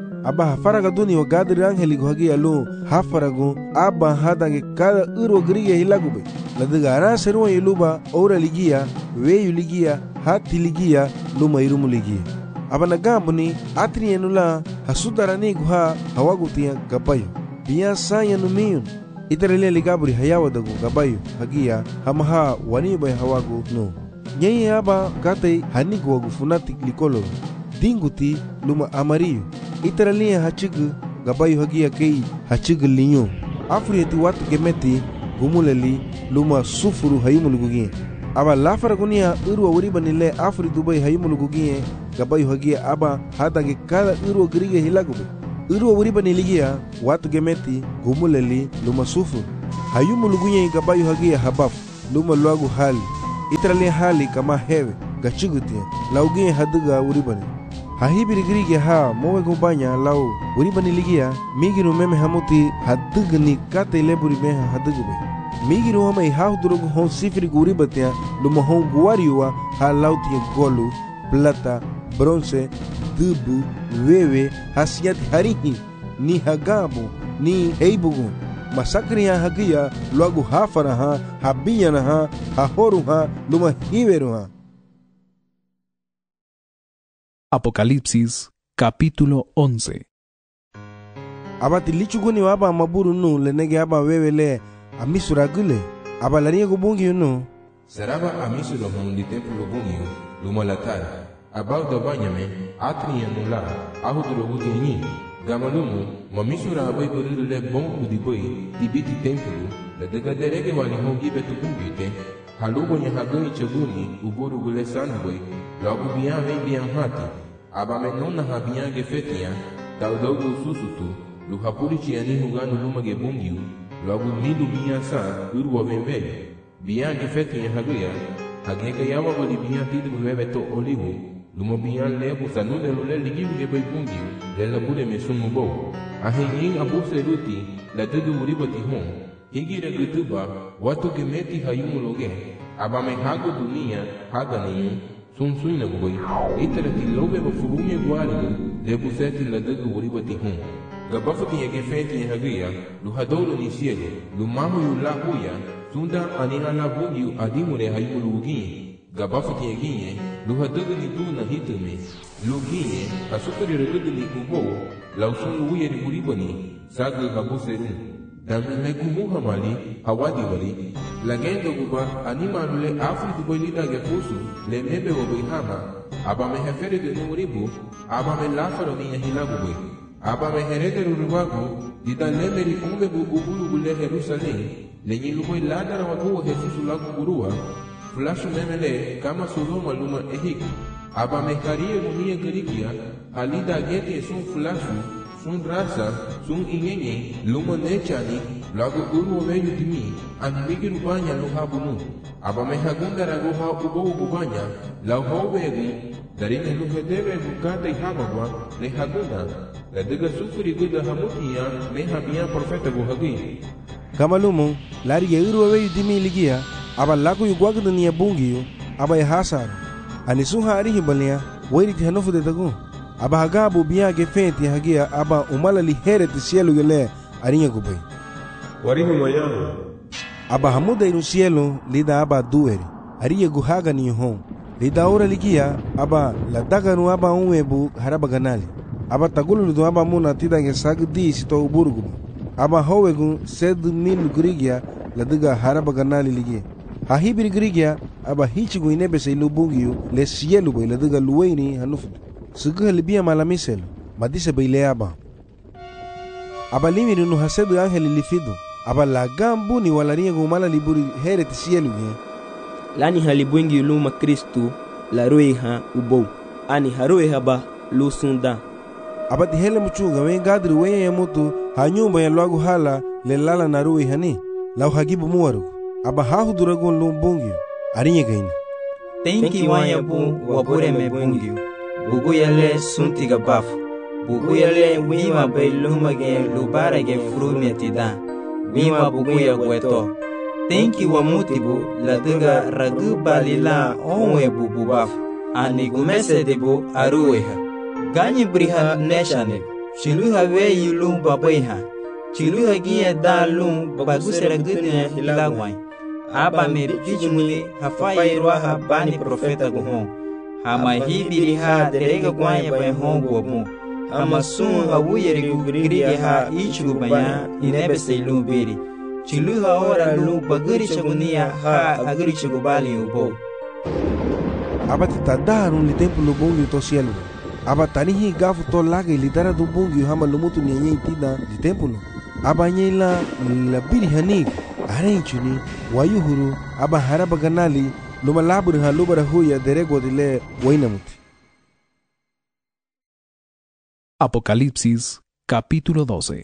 aba faraga duni o gadri angeli go hagia lu hafarago aba hadange kada uro grige hilagu bay ladiga ara serwa iluba ora ligia weyu ligia hati ligia luma irumu ligia aba nagambuni atrienula hasudarani guha hawagutia gabayo biya saya numiyun itarele ligaburi hayawa dagu gabayo hagia hamaha wani bay hawagu no nyeye aba gatay hanigu wagu funati likolo dinguti luma amariyo itarele hachigu gabayo hagia kei hachigu linyo afrieti watu gemeti gumuleli luma sufuru hayumul gugie. Aba lafara kunia irwa wuriba nile afri Dubai hayumul gugie gabayu hagia aba hata ge kada irwa gerige hilagube. Irwa wuriba niligia watu gemeti gumuleli luma sufuru. Hayumul gugie gabayu hagia habaf luma luagu hali. Itrali hali kama hewe gachigutia laugie haduga wuribani. Hahibiri gerige ha mowe gubanya lau wuribani ligia migiru meme hamuti hadugni kate leburi meha hadugube. Migiru hama hau durugu hon sifiri guribatia luma hon guariwa ha lauti golu, plata, bronze, dubu, wewe, hasiat harihi, ni hagamu, ni heibugu. Masakri ya hagia luagu hafara ha, habiyana ha, hahoru ha, luma hiveru ha. Apocalipsis capítulo once. Abati lichuguni waba maburu nu lenege aba wewe le amisura gule aba lariye gubungi nu Saraba amisuro hon di templo bungi luma latara abau da banyame atri yanula ahudro gugi gamalumu mamisura abai gurilu le bon udi boy tibiti templo le daga derege wani hongi betu bungite halugo nya hagoni chaguni uburu gule sanboy logo bian vem bian hati aba menona habian gefetia daudogo susutu lu hapuri chiani hugano luma ge bungiu logo midu bian sa urwa vembe bian gefetia haguya hagega yawa wali bian tidu bebe to olivo luma bian lebu sanude lule ligiu ge bay bungiu le labure mesumu bo ahenyin abu seruti la dudu uribati hon higira gutuba watu gemeti hayumuloge aba me hago dunia haganiyu sun sun na boy itara ti lobe ba furume gwali le buseti la dudu uribati hon gabafati yake feti hagia lu hadolo ni siele lu mamu yula huya sunda anina la bungi adimure hayumulugi gabafati yake lu hadugu ni duna hitume lu giye asukari regudu ni kubo la usun uye ni uribani sagu gabuseru damne kumuhamali hawadi wali lagendo guba anima lule afri Dubai lida gefusu le mebe wabihama aba me hefere de nuribu aba me lafaro ni hilagu aba me herede rurubago dida lemeri umbe bubulu gule Jerusalem lenyi lumoi ladara watu Jesus lagu gurua flashu memele kama Sodoma luma ehik aba me kariye mumia garigia halida gete sun flashu sun rasa sun ingenye luma nechani lagu guru weyu dimi anmigi rubanya luhabunu aba me hagunda ragoha ubo ubanya lau howegu dari ne luhedebe bukate hamagwa le hagunda la diga sufuri guda hamutia me habia profeta guhagi kama lumu lari yeiru weyu dimi ligia aba lagu yugwagdu ni bungiyo aba yahasar anisu hari hibalia wairi tihanofu de tagu aba hagabu biya gefenti hagia aba umala li hereti cielo gele arinya gubai warihu mayamu aba hamuda iru cielo lida aba dueri ariya guhaga ni hon lida ora ligia aba la daganu aba unwebu haraba ganali aba tagulu do aba muna tida ge sagdi sito uburgu aba howegu sed mil grigia la diga haraba ganali ligia hahibir grigia aba hichigu inebe se lubungiu le cielo boy la diga luweni hanufu sugu libia malamisel madise baile aba aba limiru no hasedu angeli lifidu aba la gambu ni walaria gumala liburi hereti cielo ge lani halibwengi luma Kristu la roiha ubo ani haroiha ba lusunda abati hele muchunga we gadri we yamutu hanyumba ya lwagu hala le lala na roiha hani lau hagibu muwaru aba hahu duragon lumbungi arinye gaina tenki wanya bu wabure me bungi bugu yale suntiga bafu bugu yale wima bay luma ge lubara ge frume tida wima bugu ya gweto tenki wa mutibu la diga ragu balila onwe bubu bafu ani gumese debu aruweha ganyi briha neshane chiluha we yulum babaiha chiluha giye da lum bagusera gudne hilagwai aba me bijumuli hafaye roha bani profeta guhon hama hibiri ha derega gwanye bay hongo mu hama sun awuyeri gugri ha ichu banya inebe seilu beri chiluha ora lu bagari chagunia ha agari chagubali ubo abati tadaru ni tempo lo bongi to cielo aba tanihi gafu to lage litara do bongi hama lumutu ni nyi tida di tempo lo aba nyela la biri hanik arenchuni wayuhuru aba haraba ganali luma labur ha lubara huya derego dile wainamuti. Apocalipsis capítulo doce.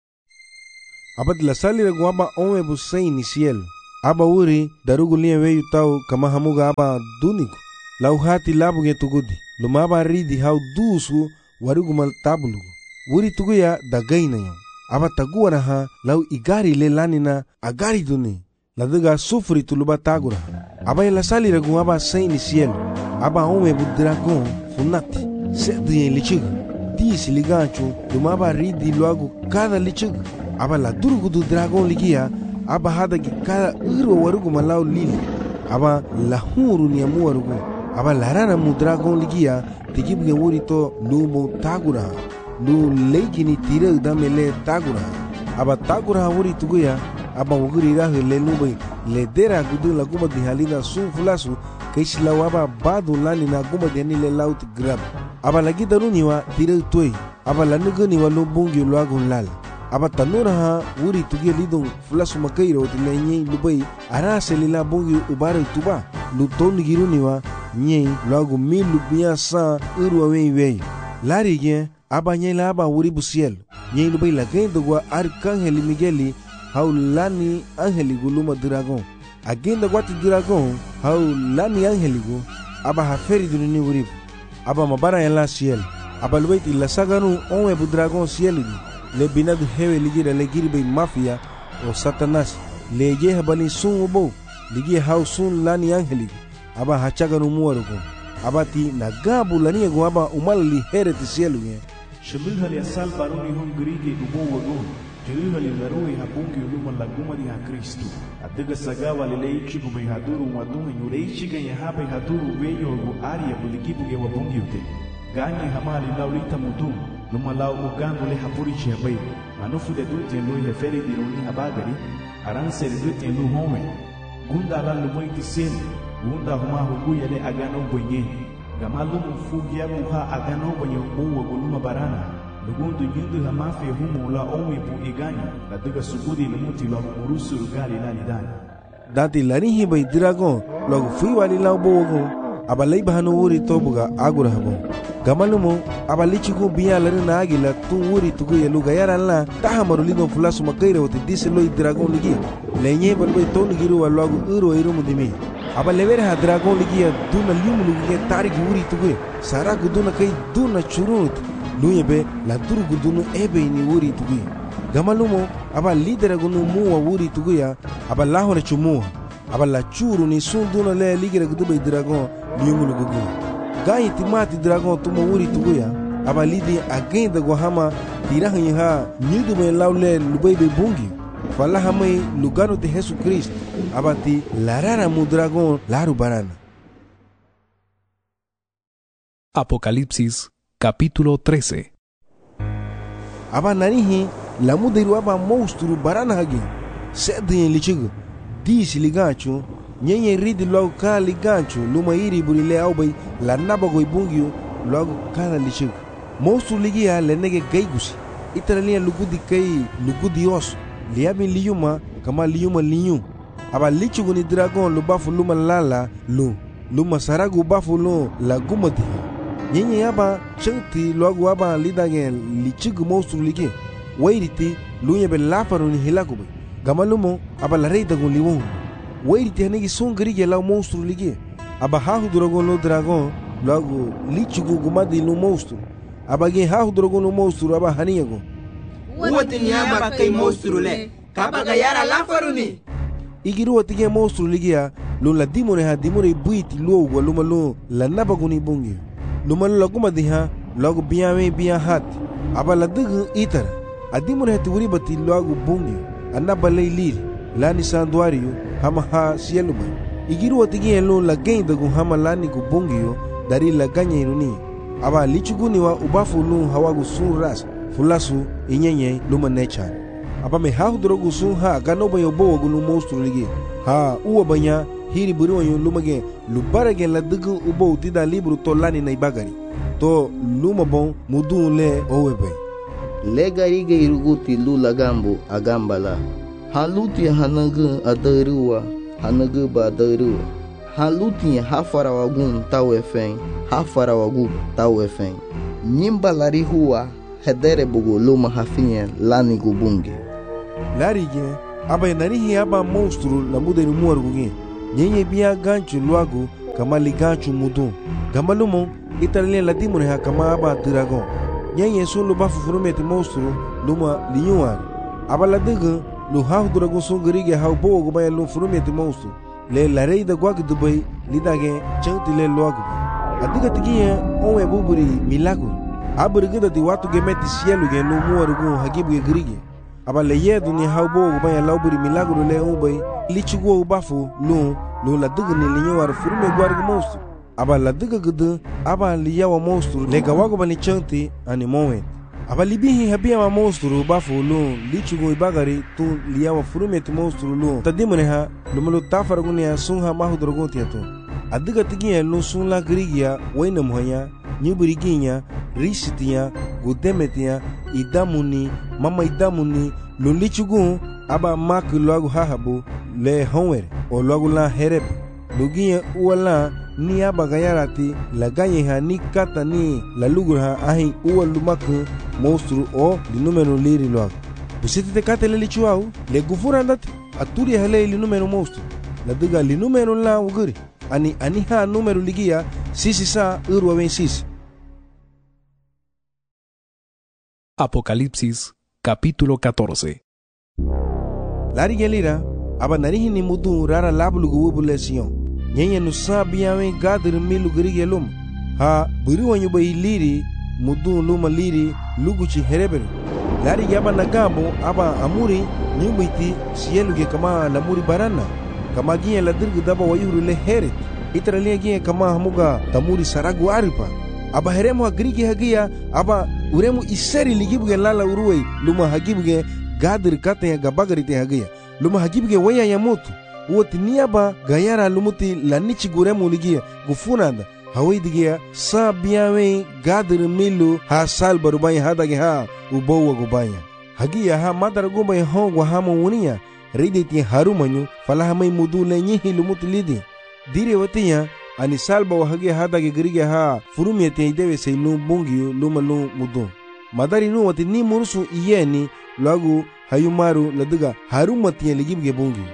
Abad la salira guaba ome busay ni cielo. Aba uri darugu liya weyu tau kama hamuga aba duniku. Lau hati labu ge tugudi. Luma aba ridi hau dusu warugu mal tabulugu. Uri tuguya dagaina yo. Aba taguara ha lau igari le lanina agari duni. Laduga sufri tuluba tagura. Aba la salira guaba say ni cielo. Aba ome bu dragon funati. Sedi lichiga. Disi ligancho luma aba ridi luagu cada lichiga. Aba la durgu du dragon ligia aba hada ki kada iro warugu malau lili aba la huru ni amu warugu aba la rana mu dragon ligia tigibuge wurito lumo tagura lu leiki ni tira udamele tagura aba tagura wuri tuguya aba wuguri rahu le lubai le dera gudu la guma di halina sun fulasu kaishi la waba badu lani na guma di anile laut grab aba lagi daruniwa tira tuei aba la nugani wa lubungi luagun lal aba tanura ha wuri tugia lidong fulasu makairo tile nyei lubai ara selila bongi ubara tuba lutoni giruniwa nyei lagu milu biya sa irwa wei wei lari ge aba nyei la aba wuri busiel nyei lubai la gendo gwa arcangeli migueli hau lani angeli guluma dragon agenda gwati dragon hau lani angeli gu aba haferi dunini wuri aba mabara ya la ciel aba lubai la saganu onwe bu dragon ciel di le binadu hewe ligira le giribe mafia o satanas le je habani sun ubo ligi hau sun lani angeli aba hachaga no muarugo abati nagabu lani go aba umali hereti cielo ye shibil hali asal baruni hum grige ubo wago jibil hali garui habungi uluma laguma di ha Kristo adiga sagawa le leichi go be haduru wadunga nyureichi ga yahabe haduru weyo go aria buligibu ge wabungi ute gani hamali laulita mudum luma lau ugangu le hapuri chiabai manufu de dute lui heferi diruni habagari aranse de dute lu home gunda la lumoi tiseni gunda huma huguya le agano bonye gamalu mfugi ya muha agano bonye uwa guluma barana lugundu nyundu hamafe humu la omi bu iganya la duga sugudi lumuti la urusu ugali la nidani dati lani hibai dragon logo fui wali la bogo abalai bahano wuri tobuga agura habo gamalumo abalichi ku biya larina agila tu wuri tugu yelu gayara la tahamaru lido fulasu makaira wote dise loi dragon ligi lenye balbai tonu giru walagu uro irumu dimi abalevere ha dragon ligi ya duna liumu ligi tarigi wuri tugu sara guduna kai duna churut luyebe la duru gudunu ebe ni wuri tugu gamalumo aba lidera gunu muwa wuri tugu ya aba lahore chumuwa aba la churu ni sunduna le ligera gudubai dragon liumu lugu gai timati dragon tumo wuri tuguya aba lidi agenda gohama tirahan ha nyudu me laule lubebe bungi fala hamai lugano de Jesus Christ abati larara mu dragon laru barana. Apocalipsis capítulo trece. Aba narihi la mudiru aba monstru barana hagi sedin lichigu disi ligachu nyenye ridi logo kala ligancho luma iri burile aubai la nabago ibungio logo kala lichigu monstru ligia lenege gaigusi itaralia lugudi kai lugudi oso liabi liyuma kama liyuma liyu aba lichigu ni dragon lubafu luma lala lu luma saragu bafu lu la gumadi nyenye aba chengti logo aba lidage lichigu monstru ligi wairiti lunya be lafaru ni hilakuba gamalumo aba la reida gun liwon wairiti hanegi songri la monstru ligi aba hahu dragon lo dragon logo lichigu gumadi lo monstru aba ge hahu dragon lo monstru aba haniyago wati ni aba kai monstru le kaba gayara lafaru ni igiru wati ge monstru ligia lo la dimone ha dimone buiti lo go lo malo la nabaguni bungi lo malo la gumadi ha logo biame bia hat aba la dugu itara adimone hati wuri bati logo bungi anaba leilil lani sanduario hama ha sieluma igiru watigi elo la genda gu hama lani gu bongio dari la ganya iruni aba lichuguni wa ubafu lu hawagu sun ras fulasu inyenye luma necha aba me ha drogu sun ha ganoba yobo gu lu monstru ligi ha uwa banya hiri buru yo lumage lubarage la dugu ubo utida libru to lani na ibagari to luma bon mudun le owebe le garige iruguti lu lagambu agambala Haluti hanagu adarua, hanagu ba adarua. Haluti hafarawagun tau efeng, hafarawagu tau efeng. Nyimba lari hua, hedere bugu luma hafinye lani gubunge. Lari ge, aba narihi aba monstru la mude ni muarugunge. Nyenye biya ganchu luagu kama li ganchu mudu. Gamalumo italien la dimune ha kama aba dragon. Nyenye sun lu bafu furumeti monstru luma liyuan. Aba la digu lu hau dragon sun gerige hau bo gubaya lu furumeti monstru. Le la rei da guag dubai lidage chanti le luagu. Adiga tigiye onwe buburi milagro. Aba rigida di watu gemeti sielu ge lu muarugun hagibu ge gerige. Aba le yedu ni hau bo gubaya lauburi milagro le ubai lichugo ubafu lu lu la diga ni linyuar furume guargu monstru. Aba la diga gudu aba liyawa monstru le gawago bani chanti ani mowe. Aba libihi habia wa monstru bafu lu lichugo ibagari tu liyawa furumeti monstru lu tadimune ha lumulu tafargunia sunha mahu drogontiatu. Adiga tigiya lu sun la grigia waina muhanya nyuburiginya risitiya gudemetia idamuni mama idamuni lu lichugo aba mak luagu hahabu le honwere o luagu la hereb lugiya uwala ni aba gayarati la ganye ha ni kata ni la lugur ha ahi uwa lumaku monstru o di numero liri luagu usiti te kate le lichuau le gufura andati aturi hale li numero monstru la diga li numero la uguri ani ani ha numero ligia sisi sa urwa wen sisi. Apocalipsis capítulo catorce. Lari gelira aba narihi ni mudu rara labulugu wubule siyon. Nyenye nusa biyawe gadir milu gerige lum. Ha buri wanyu bayi liri mudu luma liri luguchi herebere. Lari yaba nagambo aba amuri nyumiti siyeluge kama lamuri barana. Kama ginye la dirgu daba wayuru le heret. Itaralia ginye kama hamuga tamuri saragu aripa. Aba heremu hagrige hagia aba uremu iseri ligibuge lala uruwe luma hagibuge gadir kate ya gabagarite hagia. Luma hagibuge waya ya motu. Woti niaba gayara lumuti la nichi guremu ligia gufunanda. Hawai digia sa biyawe gadir milu ha sal barubaya hadage ha ubowa gubaya. Hagia ha madara gubaya hongwa hama wunia. Riditi harumanyu falahamay mudu le nyihi lumuti lidi. Dire watiya ani salba wa hagia hadage gerige ha furumiyete idewe say lu bungiyu luma lu mudu. Madari nu wati ni murusu iyeni lagu hayumaru ladiga harumatiya ligibge bungiyu.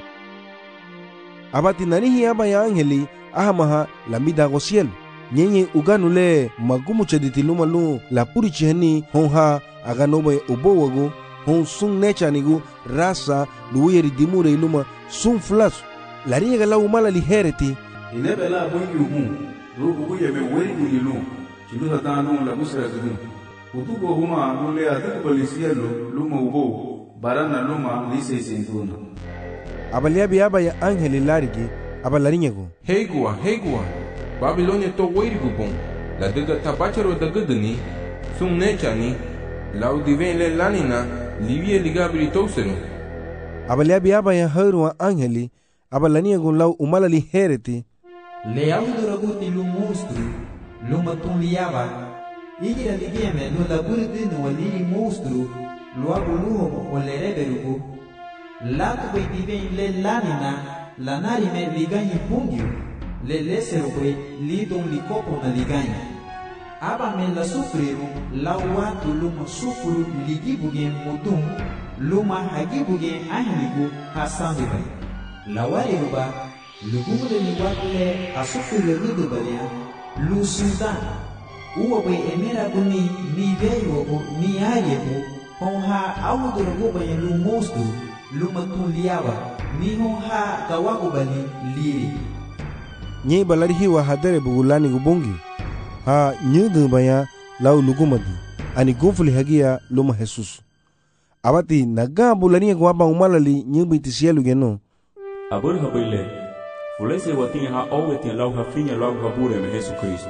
Abati nanihi aba ya angeli ahamaha lambida gosiel. Nyenye uganu le magumu chaditi luma lu la puri chihani honha aganoba ubo wago hon sun nechanigu rasa luweri dimure luma sun flasu. Lariya gala umala li hereti. Inebe la bungi umu rubu kuye me weri unilu chinusa tanu la musra gudu. Utuko huma nule atiku balisielo luma ubo barana luma lise sentuna. Abaliabi aba ya angeli larigi abalarinyego. Heigua, heigua. Babilonia to weirigu bon. La diga tabacharo da gudani. Sum nechani. La udiven le lanina. Livie ligabri tosenu. Abaliabi aba ya haruwa angeli abalaniego lau umala li hereti. Le auduraguti lu monstru. Luma tun liaba. Igira ligieme lu laburidinu waliri monstru. Lu abuluho o le reberugu. Latu bai diven le lanina, la narime liganyi pungyu, le lesero bai lidon likopo na liganyi. Aba me la sufriru, la watu luma sufuru ligibuge mudum, luma hagibuge ahiligu hasandu bai. La wariruba, lugumule ni watu le asufriru ludu balia, lu sundan. Uwa bai emera guni ni veyo ni ayebu, honha awuduragu bai lu monstru, luma tun liaba ni hon ha gawago bali liri. Nye balari hiwa hadere bugulani gubungi. Ha nyudu baya lau lugumadi. Ani gufuli hagia luma Jesus. Abati naga bulani gwaba umalali nyubi tisielu geno. Abur habile. Fulese watin ha owetin lau ha finya lau ha bure me Jesus Kristo.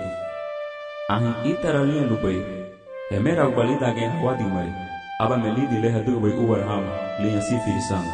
Ahi itaralia lubai. Emera ubalida gen hawadi umari. Aba melidi leha dubai uwar hama. Liya sifiri sanga.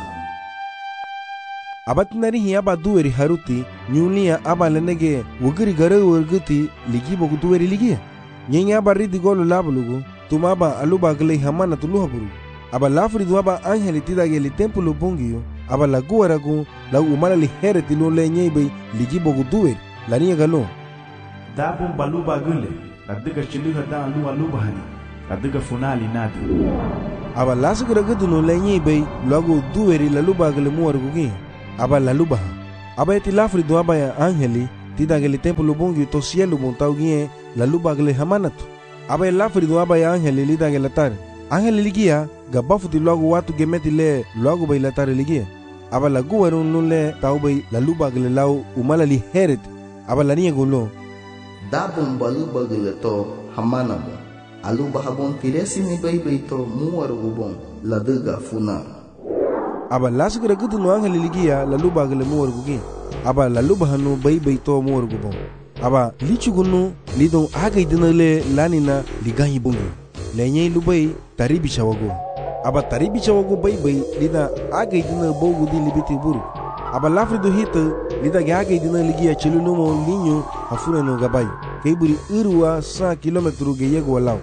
Abat nari aba duweri haruti nyulia aba lenege wugiri gare wurguti ligi bogu duweri ligi. Nyenya aba ridi golu labulugu tumaba aluba gale hamana tuluhaburu. aba lafridu aba angeli tidage li templo bongio aba la guaragu la umala li hereti lo le nyebe li gibogu duwe la niya galo dabon baluba gule la diga chiliha da luwa luba hani la diga funali nadi aba lasugura gudu no le nyebe lagu duwe la luba gale muargu gi aba la luba aba eti lafridu aba ya angeli tidage li templo bongio to cielo montau gi la luba gale hamanatu aba lafridu aba ya angeli lidage la tar angeli ligia gabafuti lagu watu gemeti le lagu bay la tar ligia aba la guwaru nule tau bay la luba gale lau umala li heret aba la niya gulo dabon baluba gale to hamanabo aluba habon tiresi ni bay bay to muwaru gubon la diga funa aba lasugura gudu no angeli ligia la luba gale muwaru gugi aba la luba hanu bay bay to muwaru gubon aba lichugunu lidon agay dinale lanina liganyi bungi lenye lubai taribi chawago aba taribi chawago bay bay lida agay dina bogu di libiti buru aba lafridu hita lida ga agay dina ligia chelunumo linyo hafuna no gabay kay buri irwa cent kilometro ge yego walao.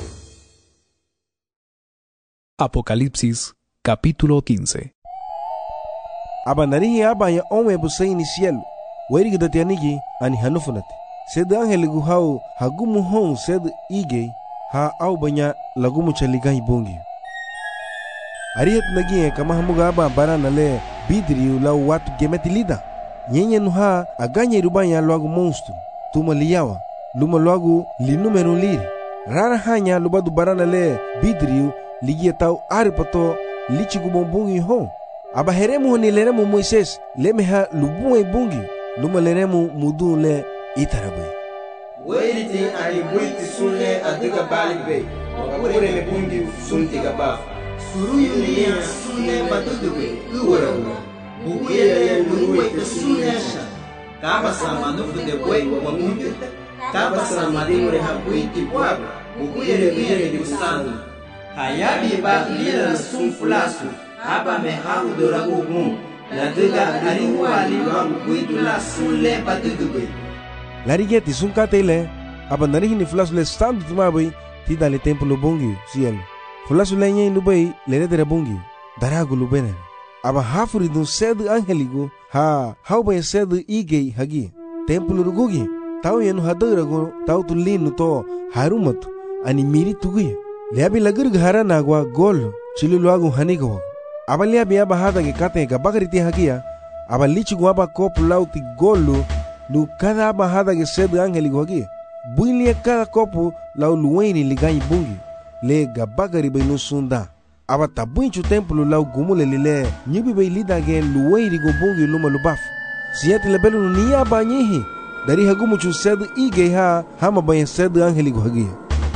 Apocalipsis capítulo quince. Aba narihi aba ya onwe busay ni cielo wairigi dati anigi ani hanufunati sed angel gu hau hagumu hon sed ige ha au banya lagumu chaligai bongi ariet nagi kama hamuga aba barana le bidri la watu gemeti lida nyenye nuha aganya rubanya lagu monstru tuma liyawa luma lagu li numero liri rara hanya lubadu barana le bidri ligia tau aripato lichigu bombungi hon aba heremu ni leremu Moises lemeha lubuwe bungi luma leremu mudu le itarabai wairiti ani buiti sunle adiga baligbe wakure me bungi sunti gaba suruyu liya sunle batudube uwarabu bukuyele luwe sunnesha kaba samanufu de boi wa mungu kaba samadimure habuiti bwaba bukuyele biyele di usandu hayabi ba lila sunfulasu aba me hau doragu gun la diga ani wali wa buitu la sunle batudube larigeti sunkate ile aba narihi ni flasu le standu tumabai tida le templo bongi cielo flasu le nyen lubai le redere bongi daragu lubene aba hafuri dun sed angeligo ha hauba sed ige hagi templo rugugi tau yenu hadarago tau tulinu to harumatu ani miri tugi leabi lagur ghara nagwa gol chilu agu hanigo aba leabi aba hada ge kate ga bagriti hagia aba lichu aba kop lauti golu lu cada aba hada ge sed angeligo hagi builia cada copo lau luweni ligai bungi le gabagari benu sunda aba tabuinchu templo lau gumule lile nyibi bei lida ge luweni go bungi luma lubaf siati lebelu ni aba nyihi dari hagumu chu sed ige ha hama bayen sed angeligo hagi.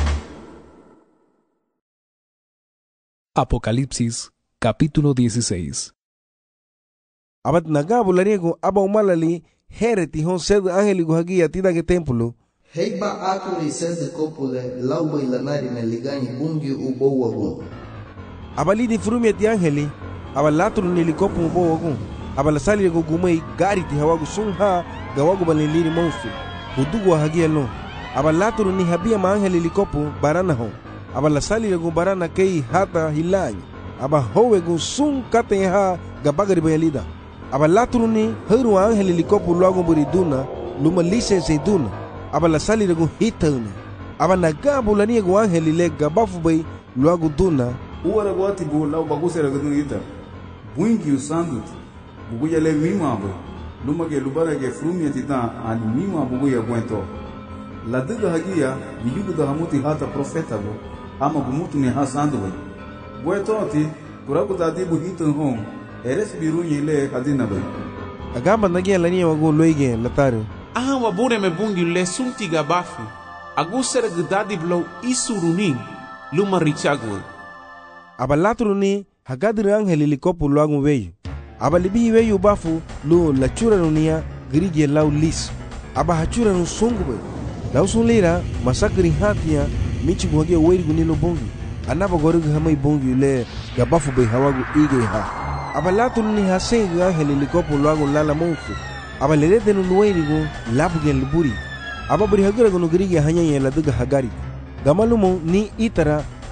Apocalipsis capítulo dieciséis. Abat nagabu lariego aba umalali hereti hon sed angeligo hagi atida ge templo heiba akuri sed kopule lauba ilanari na ligani bungi ubo wagun abali di frumi ti angeli abalatru ni likopu ubo wagun abalasali go gumai gari ti hawagu sunha gawagu baliliri monstru hudugo hagi elo abalatru ni habia ma angeli likopu barana hon abalasali go barana kei hata hilani aba howe go sun kate ha gabagari bayalida abalatru ni heru angeli likopu logo buriduna luma lisense duna aba la sali rego hitana aba nagabu la niego angeli le gabafu bay luagu duna uwara gwati bu lau baguse rego dun ita buingi usandut buguya le mima bay luma ge lubara ge frumia titan ani mima buguya gwento la diga hagia biyugu da hamuti hata profeta go ama gumutu ni hasandu bay gwento ati kuragu da dibu hitan hon eres birunye le hadina bay agamba nagia la niego go loige lataru aha wabure me bungi le sunti gabafu agusere gdadi blow isurunin luma richago abalatru ni hagadir angeli likopu luagu weyu abalibi weyu bafu lu la chura nunia grige lau lis aba hachura nu sungu bay lau sunlira masakri hatia michi gwage weiri gunilo bungi anaba gorig hamay bungi le gabafu bay hawagu ige ha abalatru ni haseng angeli likopu luagu lala monfu aba lerete nu luweirigo labugen liburi aba buri hagara gunu girige hanyanye la duga hagari gamalumo ni itara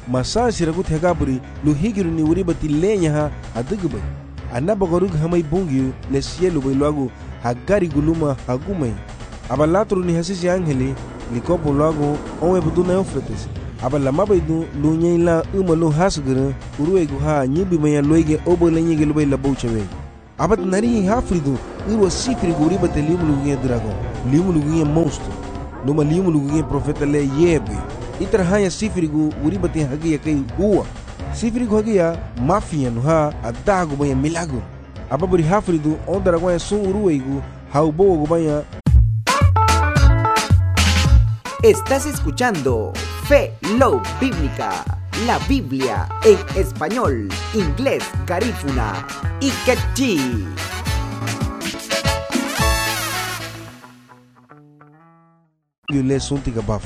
masa siragut hegaburi lu higiru ni uri bati lenya ha adugbe anaba gorug hamai bungi le sielu bai lagu hagari guluma hagumai abalatru ni hasisi angeli likopo lagu onwe buduna eufrates abala bai du lu nyela uma lu hasgere uruwe gu ha nyibi maya loige obo lenye gelu bai labo chewe abat nari hafridu uru sifri guri bati limu lugu dragon limu lugu monstro numa limu lugu profeta le yebe itra haya sifrigu uribati hagia kai uwa sifrigu hagia mafia no ha adago baya milagro ababuri hafridu ondara kwa sun uruweigu haubo gubaya. Estás escuchando Fe Low Bíblica, la Biblia en español, inglés, garífuna y quechí. Yule sunti kabaf